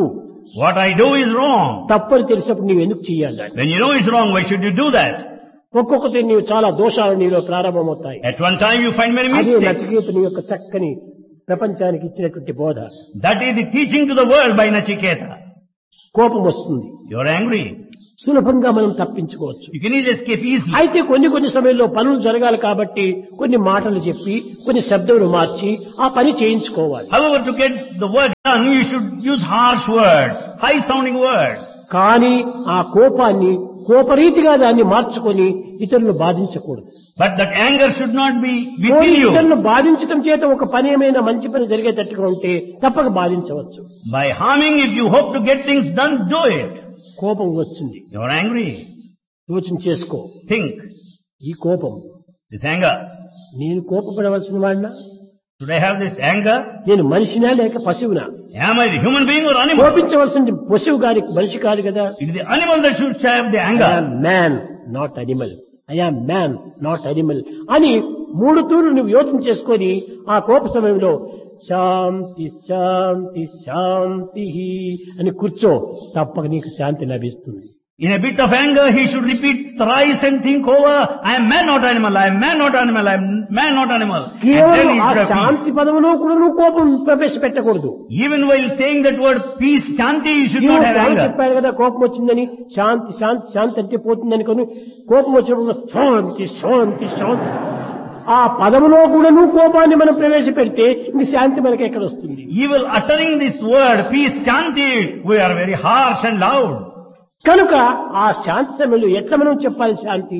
S1: What I do is wrong.
S2: తప్పని తెలిసినప్పుడు నీవు ఎందుకు చెయ్యాలి?
S1: When you know it's wrong, why should you do that?
S2: ఒక్కొక్కటి నీవు చాలా దోషాలు నీలో ప్రారంభమవుతాయి.
S1: At one time you find many
S2: అదే
S1: mistakes.
S2: నచికేతుని యొక్క చక్కని ప్రపంచానికి ఇచ్చినటువంటి బోధ.
S1: That is the teaching to the world by Nachiketa.
S2: కోపం వస్తుంది,
S1: You are angry.
S2: సులభంగా మనం తప్పించుకోవచ్చు.
S1: You can easily escape easily.
S2: అయితే కొన్ని సమయంలో పనులు జరగాలి కాబట్టి కొన్ని మాటలు చెప్పి కొన్ని శబ్దములు మార్చి ఆ పని చేయించుకోవాలి.
S1: However, to get the work done, you should use harsh words, high sounding words.
S2: కానీ ఆ కోపాన్ని కోపరీతిగా దాన్ని మార్చుకొని ఇతరులను బాధించకూడదు.
S1: But that anger should not be within you.
S2: ఇతరులను బాధించడం చేత ఒక పని ఏమైనా మంచి పని జరిగేటట్టుగా ఉంటే తప్పక బాధించవచ్చు.
S1: By harming, if you hope to get things done, do it.
S2: కోపం వస్తుంది,
S1: You are angry.
S2: యోచన చేసుకో.
S1: Think.
S2: ఈ కోపం
S1: This anger.
S2: నేను కోపపడవలసిన వాడినా,
S1: Should I have this anger?
S2: నేను మనిషినా లేక పశువునా?
S1: Am I the human being or animal?
S2: కోపించవలసిన పశువు గారి మనిషి కాదు కదా.
S1: It is the animal that should have the
S2: I
S1: anger.
S2: am man, not animal. I am man, not animal. అని 3 తూర్లు నువ్వు యోచన చేసుకొని ఆ కోప సమయంలో శాంతి శాంతి శాంతి అని కూర్చో, తప్పక నీకు శాంతి లభిస్తుంది.
S1: In a bit of anger, he should repeat thrice and think over, I am man, not animal, I am man, not animal, I am man, not animal. And then
S2: కేవలం
S1: he
S2: ఆ
S1: should have peace.
S2: శాంతి పదములో కూడా నువ్వు కోపం ప్రవేశపెట్టకూడదు.
S1: Even while saying that word peace, shanti, you should not have anger.
S2: చెప్పాడు కదా కోపం వచ్చిందని, శాంతి శాంతి శాంతి అంటే పోతుందని కొని కోపం వచ్చినప్పుడు శాంతి శాంతి శాంతి ఆ పదములో కూడా నువ్వు కోపాన్ని మనం ప్రవేశపెడితే ఇంక శాంతి మనకి ఎక్కడ వస్తుంది?
S1: Even uttering this word, peace, shanti, we are very harsh and loud.
S2: కనుక ఆ శాంతి సమయంలో ఎట్లా మనం చెప్పాలి? శాంతి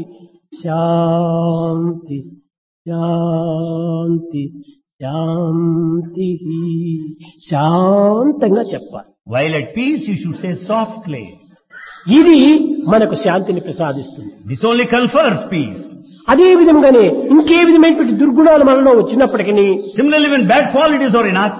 S2: శాంతి శాంతి శాంతి శాంతంగా చెప్పాలి.
S1: While at peace, you should say softly.
S2: ఇది మనకు శాంతిని ప్రసాదిస్తుంది.
S1: This only confers peace.
S2: అదే విధంగానే ఇంకే విధమైనటువంటి దుర్గుణాలు మనలో వచ్చినప్పటికీ
S1: Similarly, when bad qualities are in us,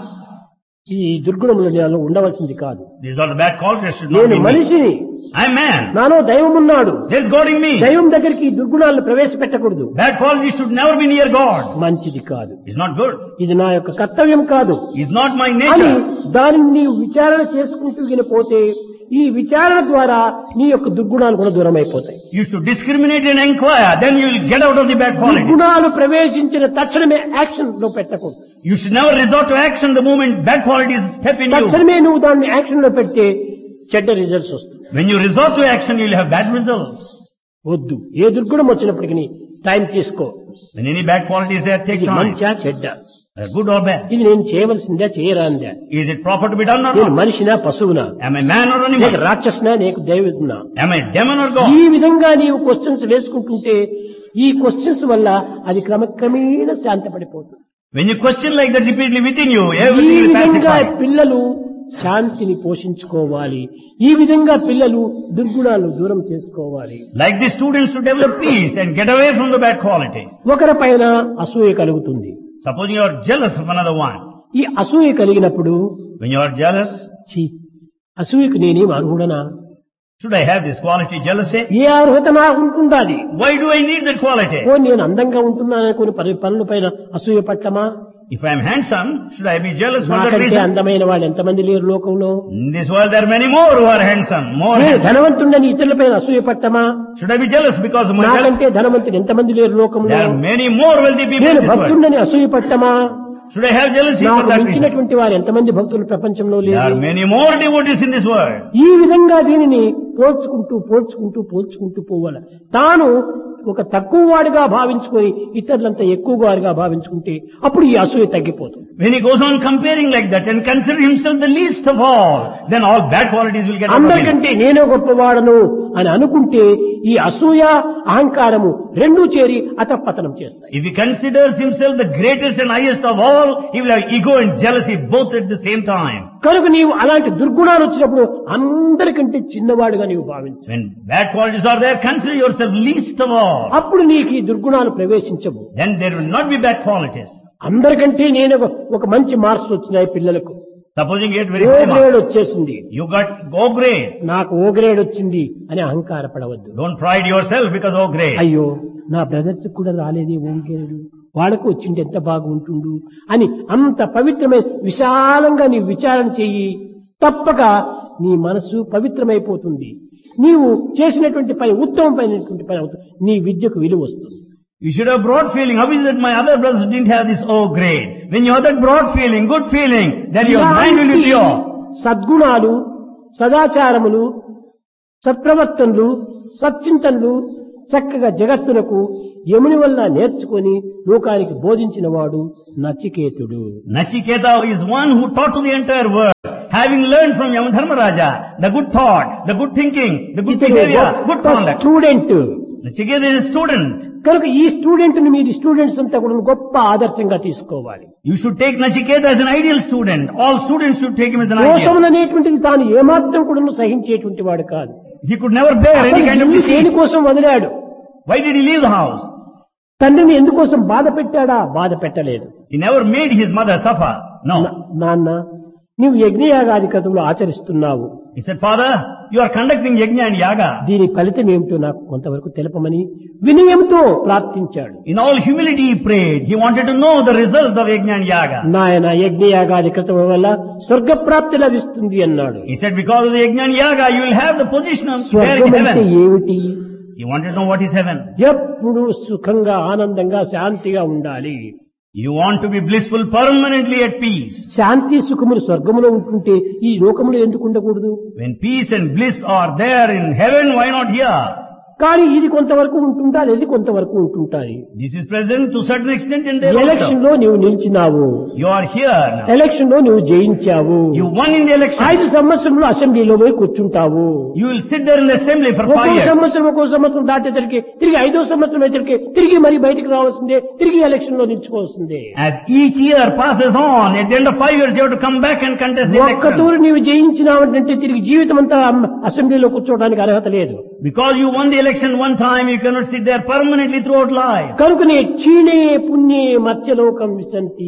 S2: ఈ దుర్గుణములు నాలో ఉండవలసింది కాదు.
S1: these are the bad qualities should not
S2: నేను
S1: be in me.
S2: మనిషిని,
S1: I am man.
S2: నాలో దైవం ఉన్నాడు.
S1: There is God in me.
S2: దైవం దగ్గరికి ఈ దుర్గుణాలను ప్రవేశపెట్టకూడదు.
S1: Bad qualities should never be near God.
S2: మంచిది కాదు,
S1: It's not good.
S2: ఇది నా యొక్క కర్తవ్యం కాదు
S1: It's not my
S2: అని
S1: nature.
S2: దానిని నీవు విచారణ చేసుకుంటూ పోతే ఈ విచారణ ద్వారా నీ యొక్క దుర్గుణాలు కూడా దూరం అయిపోతాయి.
S1: You should discriminate and inquire, then you will get out of the bad qualities.
S2: దుర్గుణాలు ప్రవేశించిన తక్షణమే యాక్షన్ లో పెట్టకూడదు.
S1: You should never resort to action the moment bad qualities step in you.
S2: తక్షణమే నువ్వు దాన్ని యాక్షన్ లో పెడితే చెడ్డ రిజల్ట్స్ వస్తుంది.
S1: When you resort to action, you will have bad results.
S2: వద్దు, ఏ దుర్గుణం వచ్చినప్పటికీ టైం తీసుకో.
S1: When any bad qualities there, take
S2: ఇది
S1: time.
S2: మంచా చెడ్డ,
S1: Good or bad.
S2: ఇది నేను చేయవలసిందా చేయరాందా,
S1: Is it proper to be done or
S2: నేను
S1: not?
S2: మనిషినా పశువునా,
S1: Am I man or
S2: లేక
S1: animal?
S2: రాక్షసునా లేక దైవతునా,
S1: Am I demon or
S2: ఈ
S1: God?
S2: విధంగా నీవు క్వశ్చన్స్ వేసుకుంటుంటే ఈ క్వశ్చన్స్ వల్ల అది క్రమక్రమేణా శాంతపడిపోతుంది.
S1: When you question like that repeatedly within you,
S2: ఈ
S1: everything will
S2: విధంగా
S1: pacify.
S2: పిల్లలు శాంతిని పోషించుకోవాలి. ఈ విధంగా పిల్లలు దుర్గుణాలు దూరం చేసుకోవాలి.
S1: Like the students to develop peace and get away from the bad quality.
S2: ఒకరి పైన అసూయ కలుగుతుంది.
S1: Suppose you are jealous of another one.
S2: ఈ అసూయ కలిగినప్పుడు
S1: When you are jealous,
S2: ఛీ, అసూయకు నేనేం అర్హుడనా,
S1: should I have this quality, jealousy?
S2: ఏ అర్హత నాకు ఉంటుందా? అది
S1: Why do I need that quality?
S2: ఓ నేను అందంగా ఉంటున్నానని కొన్ని పనుల పైన అసూయ పట్టమా?
S1: If I am handsome, should I be jealous for that
S2: నాకంటే
S1: reason?
S2: అందమైన వాళ్ళు ఎంతమంది లేరు లోకంలో?
S1: In this world there are many more who are handsome, more
S2: నేను
S1: handsome.
S2: ధనవంతుడని ఇతరుల పైన అసూయ పట్టమా?
S1: Should I be jealous because of my wealth?
S2: నాకంటే ధనవంతుడు ఎంతమంది లేరు లోకంలో?
S1: There are many more wealthy people
S2: నేను
S1: in this world.
S2: భక్తుడని అసూయ పట్టమా?
S1: Should I have jealousy
S2: నాకు
S1: for that reason?
S2: మించినటువంటి వారు ఎంతమంది భక్తులు ప్రపంచంలో
S1: There are
S2: లేరు?
S1: many more devotees in this world.
S2: ఈ విధంగా దీనిని పోల్చుకుంటూ పోవాలి. తాను ఒక తక్కువ వాడిగా భావించుకొని ఇతరులంతా ఎక్కువ వాడిగా భావించుకుంటే అప్పుడు ఈ అసూయ తగ్గిపోతుంది.
S1: When he goes on comparing like that and consider himself the least of all, then all bad qualities will get out of him.
S2: అందరికంటే నేనే గొప్పవాడను అని అనుకుంటే ఈ అసూయ అహంకారము రెండూ చేరి అతపతనం చేస్తాయి.
S1: If he considers himself the greatest and highest of all, he will have ego and jealousy both at the same time.
S2: కనుక నీవు అలాంటి దుర్గుణాలు వచ్చినప్పుడు అందరికంటే చిన్నవాడుగా నీవు భావించు.
S1: When bad qualities are there, consider yourself least of all.
S2: అప్పుడు నీకు ఈ దుర్గుణాలు ప్రవేశించవు.
S1: Then there will not be bad qualities.
S2: అందరికంటే నేను ఒక మంచి మార్క్స్ వచ్చినాయి పిల్లలకు,
S1: Supposing you get very
S2: oh
S1: high marks,
S2: grade వచ్చేసింది,
S1: you got O grade.
S2: నాకు ఓ గ్రేడ్ వచ్చింది అని అహంకారపడవద్దు.
S1: Don't pride yourself because O grade.
S2: అయ్యో నా బ్రదర్స్ కూడా రాలేదే ఓ గ్రేడ్, వాళ్ళకు వచ్చింటే ఎంత బాగుంటుండు అని అంత పవిత్రమైన విశాలంగా నీ విచారణ చెయ్యి. తప్పక నీ మనస్సు పవిత్రమైపోతుంది. నీవు చేసినటువంటి పని ఉత్తమమైనటువంటి పని అవుతుంది. నీ విద్యకు విలువ వస్తుంది.
S1: You should have broad feeling. How is it my other brothers didn't have this grade? When you have that broad feeling, good feeling, then your mind will be pure.
S2: సద్గుణాలు, సదాచారములు, సత్ప్రవర్తనలు, సచ్చింతనలు చక్కగా జగత్తునకు యముని వల్ల నేర్చుకొని లోకానికి బోధించిన వాడు నచికేతుడు.
S1: Nachiketa is one who taught to the entire world, having learned from Yamadharmaraja the good thought, the good thinking, the good behavior, good conduct.
S2: Student.
S1: Nachiketa is a student.
S2: కనుక ఈ స్టూడెంట్ ని మీరు స్టూడెంట్స్ అంతా కూడా గొప్ప ఆదర్శంగా తీసుకోవాలి.
S1: You should take Nachiketa as an ideal student. All students should take him as an ideal.
S2: దోషములు అనేటువంటిది తాను ఏమాత్రం కూడా సహించేటువంటి వాడు కాదు.
S1: He could never bear any kind of deceit.
S2: దేనికోసం వదిలాడు?
S1: Why did he leave the house?
S2: తండ్రిని ఎందుకోసం బాధ పెట్టాడా? బాధ పెట్టలేదు.
S1: He never made his mother suffer. No.
S2: నాన్న, నీవు యజ్ఞయాగాది క్రతువులు ఆచరిస్తున్నావు.
S1: He said, Father, you are conducting yajna and yaga.
S2: దీని ఫలితం ఏమిటో నాకు కొంతవరకు తెలపమని వినయంతో ప్రార్థించాడు.
S1: In all humility he prayed. He wanted to know the results of yajna and yaga.
S2: నాయన, యజ్ఞయాగాది క్రతువుల వల్ల స్వర్గప్రాప్తి లభిస్తుంది అన్నాడు.
S1: He said, because of the yajna and yaga, you will have the position of there in
S2: స్వర్గం అంటే
S1: heaven.
S2: ఏమిటి?
S1: He wanted to know what is heaven.
S2: ఎప్పుడు సుఖంగా, ఆనందంగా, శాంతిగా ఉండాలి.
S1: You want to be blissful permanently at peace.
S2: శాంతి సుఖములు స్వర్గములో ఉంటుంటే ఈ లోకములో ఎందుకు ఉండకూడదు?
S1: When peace and bliss are there in heaven, why not here?
S2: కానీ ఇది కొంతవరకు ఉంటుంటారు, ఇది కొంతవరకు ఉంటుంటాయి.
S1: This is present to a certain extent in there
S2: election
S1: also.
S2: లో నీవు నిలిచినావు,
S1: You are here now.
S2: Election లో నువ్వు జయించావు.
S1: You won in the election.
S2: 5 సంవత్సరంలో అసెంబ్లీలో పోయి కూర్చుంటావు.
S1: You will sit there in the assembly for 5 years.
S2: ఒక్కో సంవత్సరం దాటేసరికి తిరిగి 5వ సంవత్సరం అయితే తిరిగి మరి బయటికి రావాల్సిందే, తిరిగి ఎలక్షన్ లో నిలుచుకోవాల్సిందే.
S1: As each year passes on, at the end of 5 years you have to come back and contest the
S2: ఒక్క
S1: election.
S2: తూరు నీవు జయించినావంటే తిరిగి జీవితం అంతా అసెంబ్లీలో కూర్చోవడానికి అర్హత లేదు.
S1: Because you won the election one time, you cannot sit there permanently throughout life.
S2: కనుకనే క్షీణే పుణ్యే మత్స్యలోకం విశంతి.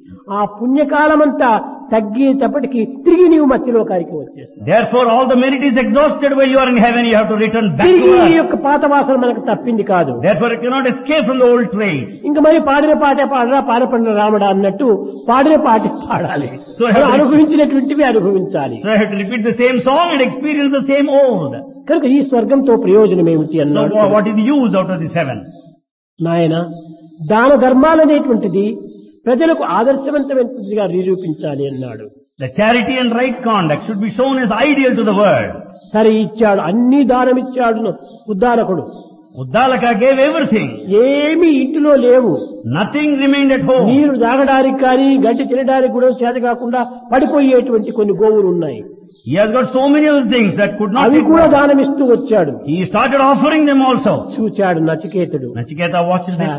S2: ఆ పుణ్యకాలమంతా తగ్గేటప్పటికి తిరిగి నీవు మత్స్యలోకానికి వచ్చేస్తావు.
S1: Therefore all the merit is exhausted while you are in heaven. You have to return back
S2: తిరిగి
S1: to
S2: ఈ
S1: earth.
S2: యొక్క పాత వాసన మనకు తప్పింది కాదు.
S1: Therefore you cannot escape from the old traits.
S2: ఇంకా మరి పాడిన పాటే పాడరా, పాడపడిన రామడా అన్నట్టు పాడిన పాటే పాడాలి.
S1: So I have to-
S2: అనుభవించినటువంటివి అనుభవించాలి.
S1: So I have to repeat the same song and experience the same old.
S2: కనుక ఈ స్వర్గంతో ప్రయోజనం ఏమిటి
S1: So
S2: అన్నాడు.
S1: what is the use out of this heaven?
S2: నాయన, దాన ధర్మాలనేటువంటిది ప్రజలకు ఆదర్శవంతమైనదిగా నిరూపించాలి అన్నాడు.
S1: The charity and right conduct should be shown as ideal to the world.
S2: సరే ఇచ్చాడు, అన్ని దానం ఇచ్చాడు ఉద్దారకుడు.
S1: Uddalaka gave everything.
S2: ఏమీ ఇంటిలో లేవు.
S1: Nothing remained at home.
S2: నీరు తాగడానికి కానీ గడ్డి తినడానికి కూడా చేత కాకుండా పడిపోయేటువంటి కొన్ని గోవులు ఉన్నాయి.
S1: He has got so many other things that could not
S2: అవి
S1: be
S2: కూడా
S1: bought.
S2: దానం ఇస్తూ వచ్చాడు.
S1: He started offering them also.
S2: చూచాడు నచికేతుడు.
S1: Nachiketa watches this.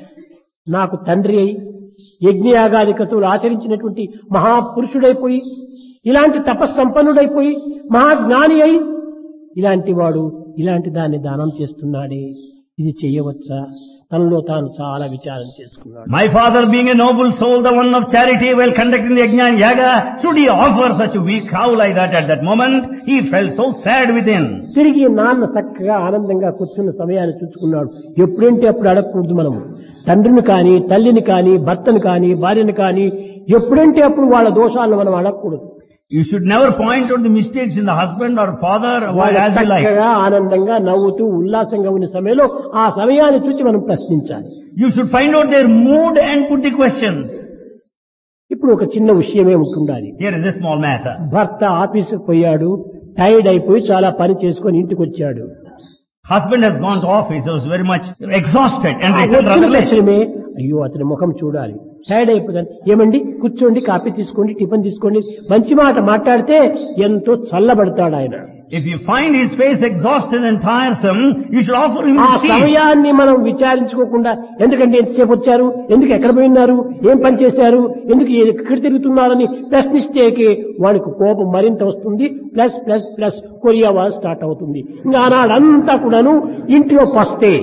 S2: నాకు తండ్రి అయి యజ్ఞయాగాది క్రతువులు ఆచరించినటువంటి మహాపురుషుడైపోయి, ఇలాంటి తపస్సంపన్నుడైపోయి, మహాజ్ఞాని అయి, ఇలాంటి వాడు ఇలాంటి దాన్ని దానం చేస్తున్నాడే, ఇది చేయవచ్చా? తనలో తాను చాలా విచారం చేసుకున్నాడు.
S1: My father being a noble soul, the one of charity, while conducting the yajna and yaga, should he offer such a weak cow like that at that moment? He felt so sad within.
S2: తిరిగి నాన్న చక్కగా ఆనందంగా కూర్చున్న సమయాన్ని చూసుకున్నాడు. ఎప్పుడంటే అప్పుడు అడగకూడదు మనము. తండ్రిని కానీ, తల్లిని కానీ, భర్తను కానీ, భార్యను కానీ ఎప్పుడంటే అప్పుడు వాళ్ళ దోషాలను మనం అడగకూడదు.
S1: You should never point out the mistakes in the husband or father
S2: వాళ్ళు
S1: as you like.
S2: చక్కగా ఆనందంగా నవ్వుతూ ఉల్లాసంగా ఉన్న సమయంలో ఆ సమయాన్ని చూసి మనం ప్రశ్నించాలి.
S1: You should find out their mood and put the questions.
S2: ఇప్పుడు ఒక చిన్న విషయమే ఉంటుండాలి.
S1: Here is a small matter.
S2: భర్త ఆఫీసుకు పోయాడు, టైర్డ్ అయిపోయి చాలా పని చేసుకొని ఇంటికి వచ్చాడు.
S1: Husband has gone to office, was very much exhausted and
S2: ఆ
S1: returned
S2: వచ్చిన
S1: rather late.
S2: తక్షణమే అయ్యో అతని ముఖం చూడాలి, టైర్డ్ అయిపోతాను. ఏమండి కూర్చోండి, కాఫీ తీసుకోండి, టిఫిన్ తీసుకోండి, మంచి మాట మాట్లాడితే ఎంతో చల్లబడతాడు ఆయన.
S1: If you find his face exhausted and tiresome, you should offer him
S2: ఆ
S1: tea.
S2: సమయాన్ని మనం విచారించుకోకుండా ఎందుకంటే ఎంతసేపు వచ్చారు, ఎందుకు ఎక్కడ పోయినారు, ఏం పని చేశారు, ఎందుకు ఎక్కడ తిరుగుతున్నారని ప్రశ్నిస్తేకి వాడికి కోపం మరింత వస్తుంది. ప్లస్ ప్లస్ ప్లస్ కొరియా వారు స్టార్ట్ అవుతుంది. ఇంకా ఆనాడంతా కూడాను ఇంటిలో పస్తే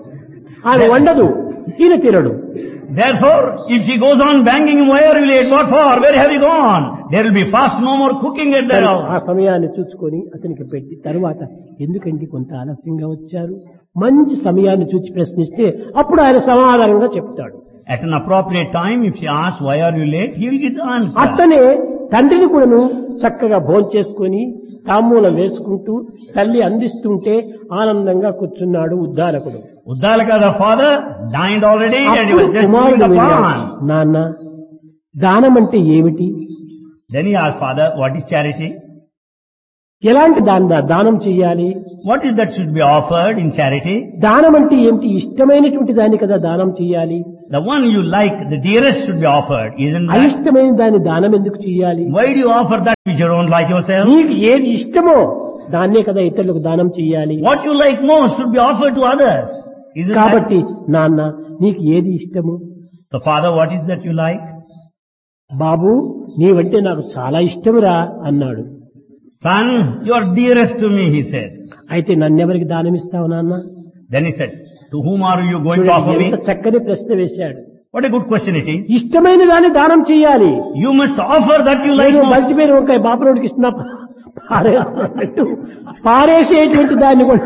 S2: ఆమె వండదు, ఈయన తినడు.
S1: Therefore, if she goes on banging him, where will you eat? What for? Where have you gone? There will be fast, no more cooking at their
S2: ఆ
S1: house.
S2: సమయాన్ని చూసుకొని అతనికి పెట్టి తరువాత ఎందుకంటే కొంత ఆలస్యంగా వచ్చారు, మంచి సమయాన్ని చూసి ప్రశ్నిస్తే అప్పుడు ఆయన సమాధానంగా చెప్తాడు.
S1: At an appropriate time, if she asks, why are you late? He will give the answer.
S2: అట్లనే తండ్రిని కూడాను చక్కగా భోంచేసుకొని తాంబూలం వేసుకుంటూ తల్లి అందిస్తుంటే ఆనందంగా కూర్చున్నాడు ఉద్దాలకుడు.
S1: Uddalaka, the father, dined already and he
S2: అప్పుడు
S1: was just doing
S2: కుమారుడు
S1: the
S2: వెళ్ళాడు,
S1: pan.
S2: నాన్న దానం అంటే ఏమిటి,
S1: Then he asked, Father, what is charity?
S2: ఎలాంటి దానం చెయ్యాలి,
S1: What is that should be offered in charity?
S2: దానం అంటే ఏమిటి, ఇష్టమైనటువంటి దాన్ని కదా దానం చెయ్యాలి,
S1: The one you like, the dearest should be offered, isn't that?
S2: అయిష్టమైన దాన్ని దానం ఎందుకు చెయ్యాలి,
S1: Why do you offer that which you don't like yourself?
S2: నీకు ఏది ఇష్టమో దాన్నే కదా ఇతరులకు దానం చెయ్యాలి.
S1: What you like most should be offered to others, isn't that?
S2: కాబట్టి నాన్న నీకు ఏది ఇష్టము,
S1: So Father, what is that you like?
S2: బాబు నీవంటే నాకు చాలా ఇష్టమురా అన్నాడు.
S1: Son, you are dearest to me, he said.
S2: అయితే నన్నెవరికి దానం ఇస్తావు నాన్న,
S1: Then he said, to whom are you going to offer me?
S2: ఎంత చక్కని ప్రశ్న వేశాడు.
S1: What a good question it is.
S2: ఇష్టమైన దాన్ని దానం చెయ్యాలి.
S1: You must offer that you like
S2: నేను
S1: most.
S2: మర్చిపోయిన వంకాయ బాపరోడికి ఇస్తున్నా పారేస్తున్నట్టు పారేసేటువంటి దాన్ని కూడా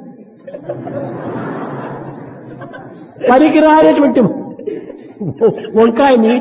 S2: పనికిరానటువంటి వంకాయని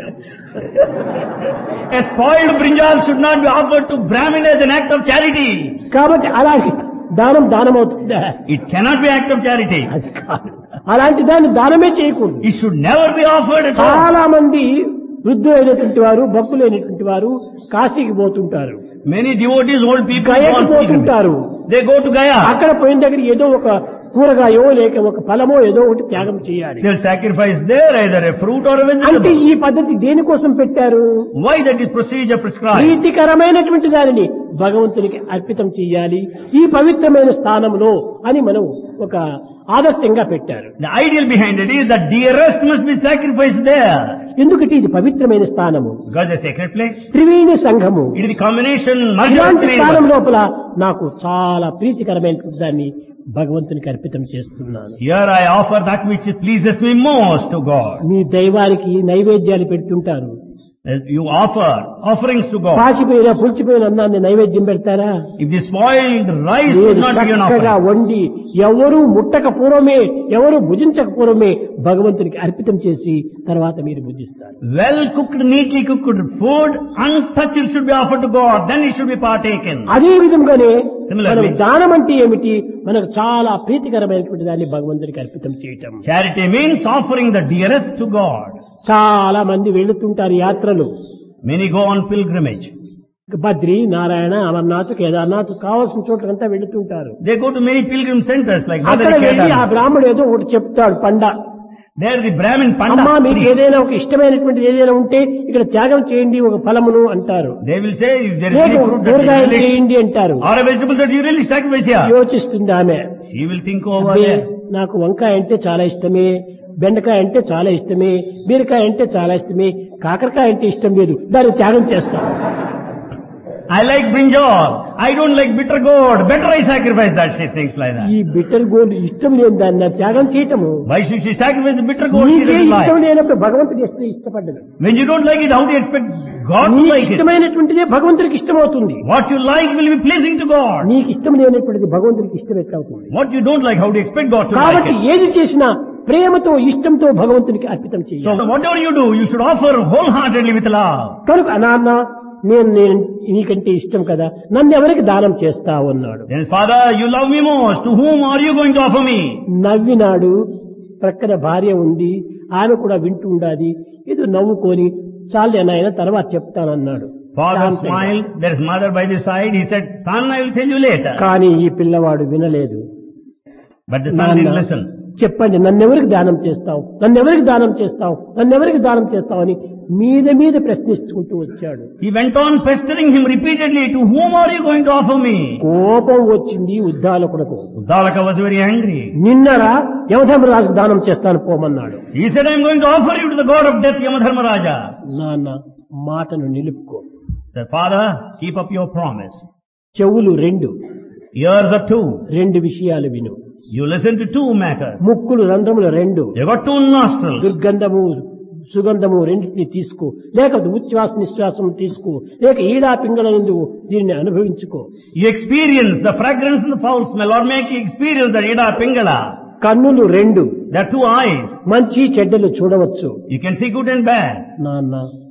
S1: A spoiled brinjal should not be offered to Brahmin as an act of charity.
S2: కాబట్టి అలాంటి దానం అవుతుందా,
S1: It cannot be act of charity.
S2: అది కాదు. అలాంటి దాన్ని దానమే చేయకూడదు.
S1: It should never be offered at all.
S2: చాలా మంది వృద్ధులైనటువంటి వారు భక్తులైనటువంటి వారు కాశీకి పోతుంటారు,
S1: Many devotees, old people, go
S2: గయకి
S1: on pilgrimage.
S2: పోతుంటారు.
S1: They go to Gaya.
S2: అక్కడ పోయిన దగ్గర ఏదో ఒక కూరగాయో లేక ఒక ఫలమో ఏదో ఒకటి త్యాగం చేయాలి.
S1: They'll sacrifice there either a fruit or a
S2: అంటే
S1: vegetable.
S2: ఈ పద్ధతి దేనికోసం పెట్టారు,
S1: Why that is procedure prescribed?
S2: ప్రీతికరమైనటువంటి దానిని భగవంతునికి అర్పితం చేయాలి ఈ పవిత్రమైన స్థానంలో అని మనం ఒక ఆదర్శంగా పెట్టారు.
S1: The ideal behind it is that dearest must be sacrificed there.
S2: ఎందుకంటే ఇది పవిత్రమైన స్థానము,
S1: Because the sacred place,
S2: Triveni సంఘము.
S1: it is the combination, merger of
S2: ఇలాంటి
S1: three
S2: స్థానం
S1: elements.
S2: లోపల నాకు చాలా ప్రీతికరమైనటువంటి దాన్ని భగవంతునికి అర్పితం చేస్తున్నాను.
S1: Here I offer that which pleases me most to God.
S2: మీ దైవానికి నైవేద్యాలు పెడుతుంటారు,
S1: You offer offerings to God.
S2: పాచిపోయిన పులిచిపోయిన అన్నాన్ని నైవేద్యం పెడతారా,
S1: If the spoiled rice
S2: మీరు
S1: would not be an
S2: చక్కగా
S1: offering,
S2: వండి ఎవరు ముట్టక పూర్వమే ఎవరు భుజించక పూర్వమే భగవంతునికి అర్పితం చేసి తర్వాత మీరు భుజిస్తారు.
S1: well cooked, neatly cooked food, untouched should be offered to God, then it should be partaken.
S2: అదే విధంగానే
S1: Similarly,
S2: మనం దానం అంటే ఏమిటి, మనకు చాలా ప్రీతికరమైనటువంటి దాన్ని భగవంతునికి అర్పితం చేయటం.
S1: Charity means offering the dearest to God.
S2: చాలా మంది వెళుతుంటారు యాత్రలు,
S1: Many go on pilgrimage.
S2: Badri Narayana Amarnath Kedarnath కావాల్సిన చోట్లంతా వెళుతుంటారు.
S1: They go to many pilgrim centers like
S2: అక్కడ
S1: Badri
S2: వెళ్ళి ఆ
S1: Kedarnath.
S2: బ్రాహ్మడు ఏదో ఒకటి చెప్తాడు పండ,
S1: There the Brahmin
S2: అమ్మా
S1: Pandit
S2: మీకు
S1: priest.
S2: ఏదైనా ఒక ఇష్టమైనటువంటిది ఏదైనా ఉంటే ఇక్కడ త్యాగం చేయండి ఒక ఫలమును అంటారు,
S1: They will say if there is
S2: లేక
S1: any fruit that
S2: కూరగాయలు
S1: you really,
S2: చేయండి అంటారు.
S1: or a vegetable that you really sacrifice here.
S2: యోచిస్తుంది ఆమె,
S1: She will think over
S2: అబ్బే,
S1: there.
S2: నాకు వంకాయ అంటే చాలా ఇష్టమే, బెండకాయ అంటే చాలా ఇష్టమే, బీరకాయ అంటే చాలా ఇష్టమే, కాకరకాయ అంటే ఇష్టం లేదు, దాన్ని త్యాగం చేస్తాను.
S1: I like brinjal. I don't like bitter gourd. Better I sacrifice that, she thinks like that.
S2: ఈ బిట్టర్ గోల్డ్ ఇష్టం లేని దాన్ని నా త్యాగం చేయటము.
S1: Why should she sacrifice the bitter gourd she
S2: నీకే
S1: doesn't
S2: ఇష్టం
S1: like?
S2: లేనప్పుడు భగవంతుడికి ఇష్టపడ్డదు.
S1: When you don't like it, how do you expect God to
S2: నీకు
S1: like it?
S2: ఇష్టమైనటువంటిదే భగవంతుడికి ఇష్టమవుతుంది,
S1: What you like will be pleasing to God.
S2: నీకు ఇష్టం లేనటువంటిది భగవంతుడికి ఇష్టం ఎట్లా అవుతుంది.
S1: What you don't like, how do you expect God to like
S2: కాబట్టి
S1: it?
S2: ఏది చేసినా ప్రేమతో ఇష్టంతో భగవంతునికి అర్పితం
S1: So
S2: చేయాలి.
S1: whatever you do, you should offer wholeheartedly with love.
S2: కనుక నాన్న నేను నీకంటే ఇష్టం కదా, నన్ను ఎవరికి దానం చేస్తావు అన్నాడు.
S1: Then Father, you love me most. To whom are you going to offer me?
S2: నవ్వినాడు. ప్రక్కన భార్య ఉంది, ఆమె కూడా వింటూ ఉండాది. ఏదో నవ్వుకొని చాలే నాయన తర్వాత చెప్తానన్నాడు.
S1: Father smiled. There is mother by the side. He said, son, I will tell you later.
S2: కానీ ఈ పిల్లవాడు వినలేదు.
S1: But the son didn't listen.
S2: చెప్పండి నన్నెవరికి దానం చేస్తావు, నన్నెవరికి దానం చేస్తావు, నన్నెవరికి దానం చేస్తావు అని మీద ప్రశ్నించుకుంటూ వచ్చాడు.
S1: He went on pestering him repeatedly. To whom are you going to offer me?
S2: కోపం వచ్చింది ఉద్దాలకునకు.
S1: Uddalaka was very angry.
S2: నిన్నరా యమధర్మరాజుకు దానం చేస్తాను పోమన్నాడు.
S1: He said, I am going to offer you to the god of death, Yamadharmaraja.
S2: నాన్న మాటను నిలుపుకో.
S1: Said, Father, keep up your promise.
S2: చెవులు రెండు,
S1: Ears are two.
S2: రెండు విషయాలు విను.
S1: You listen to two matters.
S2: ముక్కులు రంధ్రములు రెండు,
S1: You got two nostrils.
S2: దుర్గంధము సుగంధము రెండింటిని తీసుకో, లేక ఉచ్ఛ్వాస నిశ్వాసం తీసుకో, లేక ఈడా పింగళ నుండి దీనిని అనుభవించుకో.
S1: You experience the fragrance and the foul smell, or make you experience the Ida Pingala.
S2: కన్నులు రెండు,
S1: There are two eyes.
S2: మంచి చెడ్డలు చూడవచ్చు.
S1: You can see good and bad.
S2: నాన్న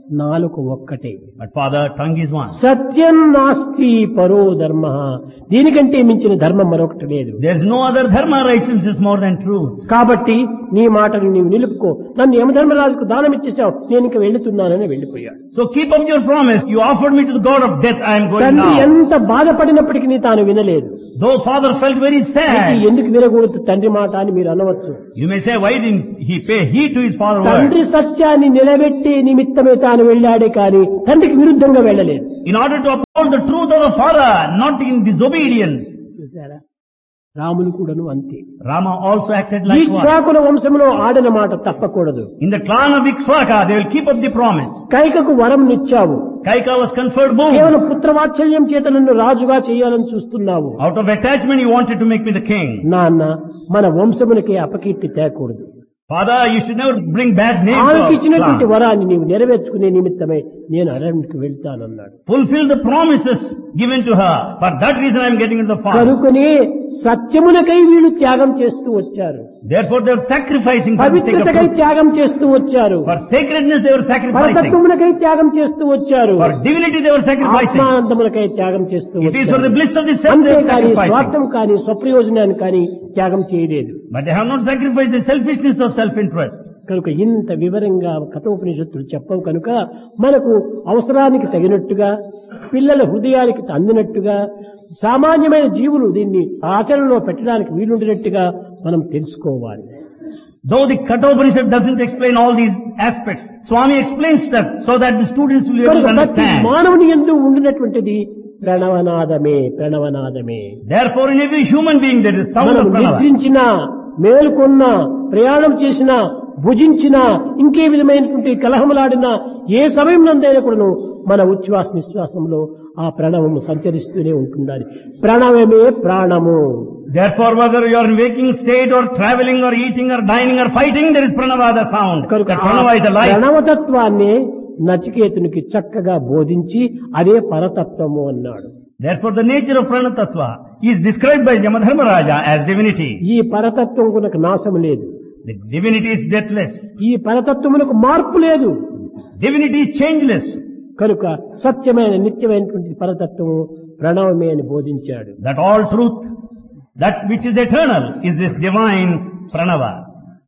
S2: నాలుక ఒక్కటే.
S1: But Father, tongue is one.
S2: సత్యం నాస్తి పరో ధర్మ. దీనికంటే మించిన ధర్మం మరొకటి లేదు.
S1: There is no other dharma righteousness more than truth.
S2: కాబట్టి నీ మాటను నీవు నిలుపుకో. నన్ను యమధర్మరాజుకు దానం ఇచ్చేసావు, నేను ఇంక వెళ్తున్నానని వెళ్లిపోయాడు.
S1: So keep up your promise. You offered me to the God of death. I am going
S2: తండ్రి
S1: now.
S2: ఎంత బాధపడినప్పటికీ తాను వినలేదు.
S1: Though father felt very sad.
S2: ఎందుకు వినకూడదు తండ్రి మాట అని మీరు అనవచ్చు.
S1: You may say, why didn't he pay heed to his father's word?
S2: తండ్రి సత్యాన్ని నిలబెట్టే నిమిత్తమే తాను వెళ్ళాడే కానీ తండ్రికి విరుద్ధంగా వెళ్ళలేదు.
S1: In order to uphold the truth of the father, not in disobedience.
S2: చూసారా, రాములు కూడాను అంతే.
S1: Rama also acted like one.
S2: ఇక్ష్వాకుల వంశంలో ఆడిన మాట తప్పకూడదు.
S1: In the clan of Ikshvaka, they will keep up the promise.
S2: కైకకు వరం నిచ్చావు,
S1: Kaika was conferred boon.
S2: కేవలం పుత్రవాత్సల్యం చేత నన్ను రాజుగా చేయాలని చూస్తున్నావు.
S1: Out of attachment, you wanted to make me the king.
S2: నాన్న, మన వంశమునికి అపకీర్తి తేకూడదు.
S1: Father, you should never bring bad name to
S2: ఆమెకి
S1: our
S2: ఇచ్చినటువంటి
S1: clan.
S2: వరాన్ని నీవు నెరవేర్చుకునే నిమిత్తమే నేను అరణ్యకు వెళ్తానన్నాడు.
S1: Fulfill the promises given to her. For that reason I am getting into the fast.
S2: కనుకనే సత్యమునకై వీళ్ళు త్యాగం చేస్తూ వచ్చారు.
S1: Therefore they are sacrificing for the sake of
S2: పవిత్రతకై
S1: truth.
S2: త్యాగం చేస్తూ వచ్చారు.
S1: For sacredness they were sacrificing.
S2: పరతత్వమునకై త్యాగం చేస్తూ వచ్చారు.
S1: For divinity they were sacrificing.
S2: ఆత్మానందమునకై త్యాగం చేస్తూ
S1: It is for the
S2: వచ్చారు.
S1: bliss of the self they are
S2: అంతేకాని
S1: sacrificing.
S2: స్వార్థం కానీ స్వప్రయోజనాన్ని కానీ త్యాగం చేయలేదు.
S1: But they have not sacrificed the selfishness of self-interest.
S2: కనుక ఇంత వివరంగా కఠోపనిషత్తులు చెప్పవు కనుక మనకు అవసరానికి తగినట్టుగా, పిల్లల హృదయానికి అందినట్టుగా, సామాన్యమైన జీవులు దీన్ని ఆచరణలో పెట్టడానికి వీలుండినట్టుగా మనం తెలుసుకోవాలి.
S1: Though the Kathopanishad doesn't explain all these aspects, Swami explains that so that the students will be able to
S2: కనుక ప్రతి
S1: understand.
S2: మానవుని యందు ఉండినటువంటిది ప్రణవనాదమే, ప్రణవనాదమే.
S1: Therefore in every human being there is sound
S2: మనం
S1: of Pranava.
S2: నిద్రించినా, మేలుకొన్నా, ప్రయాణం చేసినా, భుజించినా, ఇంకే విధమైనటువంటి కలహములాడినా, ఏ సమయం నందైనా కూడాను మన ఉచ్ఛ్వాస నిశ్వాసంలో ఆ ప్రణవము సంచరిస్తూనే ఉంటుండాలి. ప్రణవమే ప్రాణము.
S1: Therefore whether you are in waking state or traveling or eating or dining or fighting, there is Pranava, the sound.
S2: కనుక
S1: That Pranava is the life.
S2: ప్రణవతత్వాన్ని నచికేతునికి చక్కగా బోధించి అదే పరతత్వము అన్నాడు.
S1: Therefore the nature of Pranatattva is described by Yamadharmaraja as divinity.
S2: ఈ పరతత్వం కొనకు నాశము లేదు.
S1: The divinity is deathless.
S2: ఈ పరతత్వమునకు మార్పు లేదు.
S1: Divinity is changeless.
S2: కనుక సత్యమైన నిత్యమైనటువంటి పరతత్వము ప్రణవమే అని బోధించాడు.
S1: That all truth, that which is eternal, is this divine Pranava.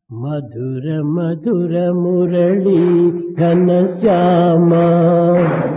S2: Mathura Mathura Murali ఘనశ్యామ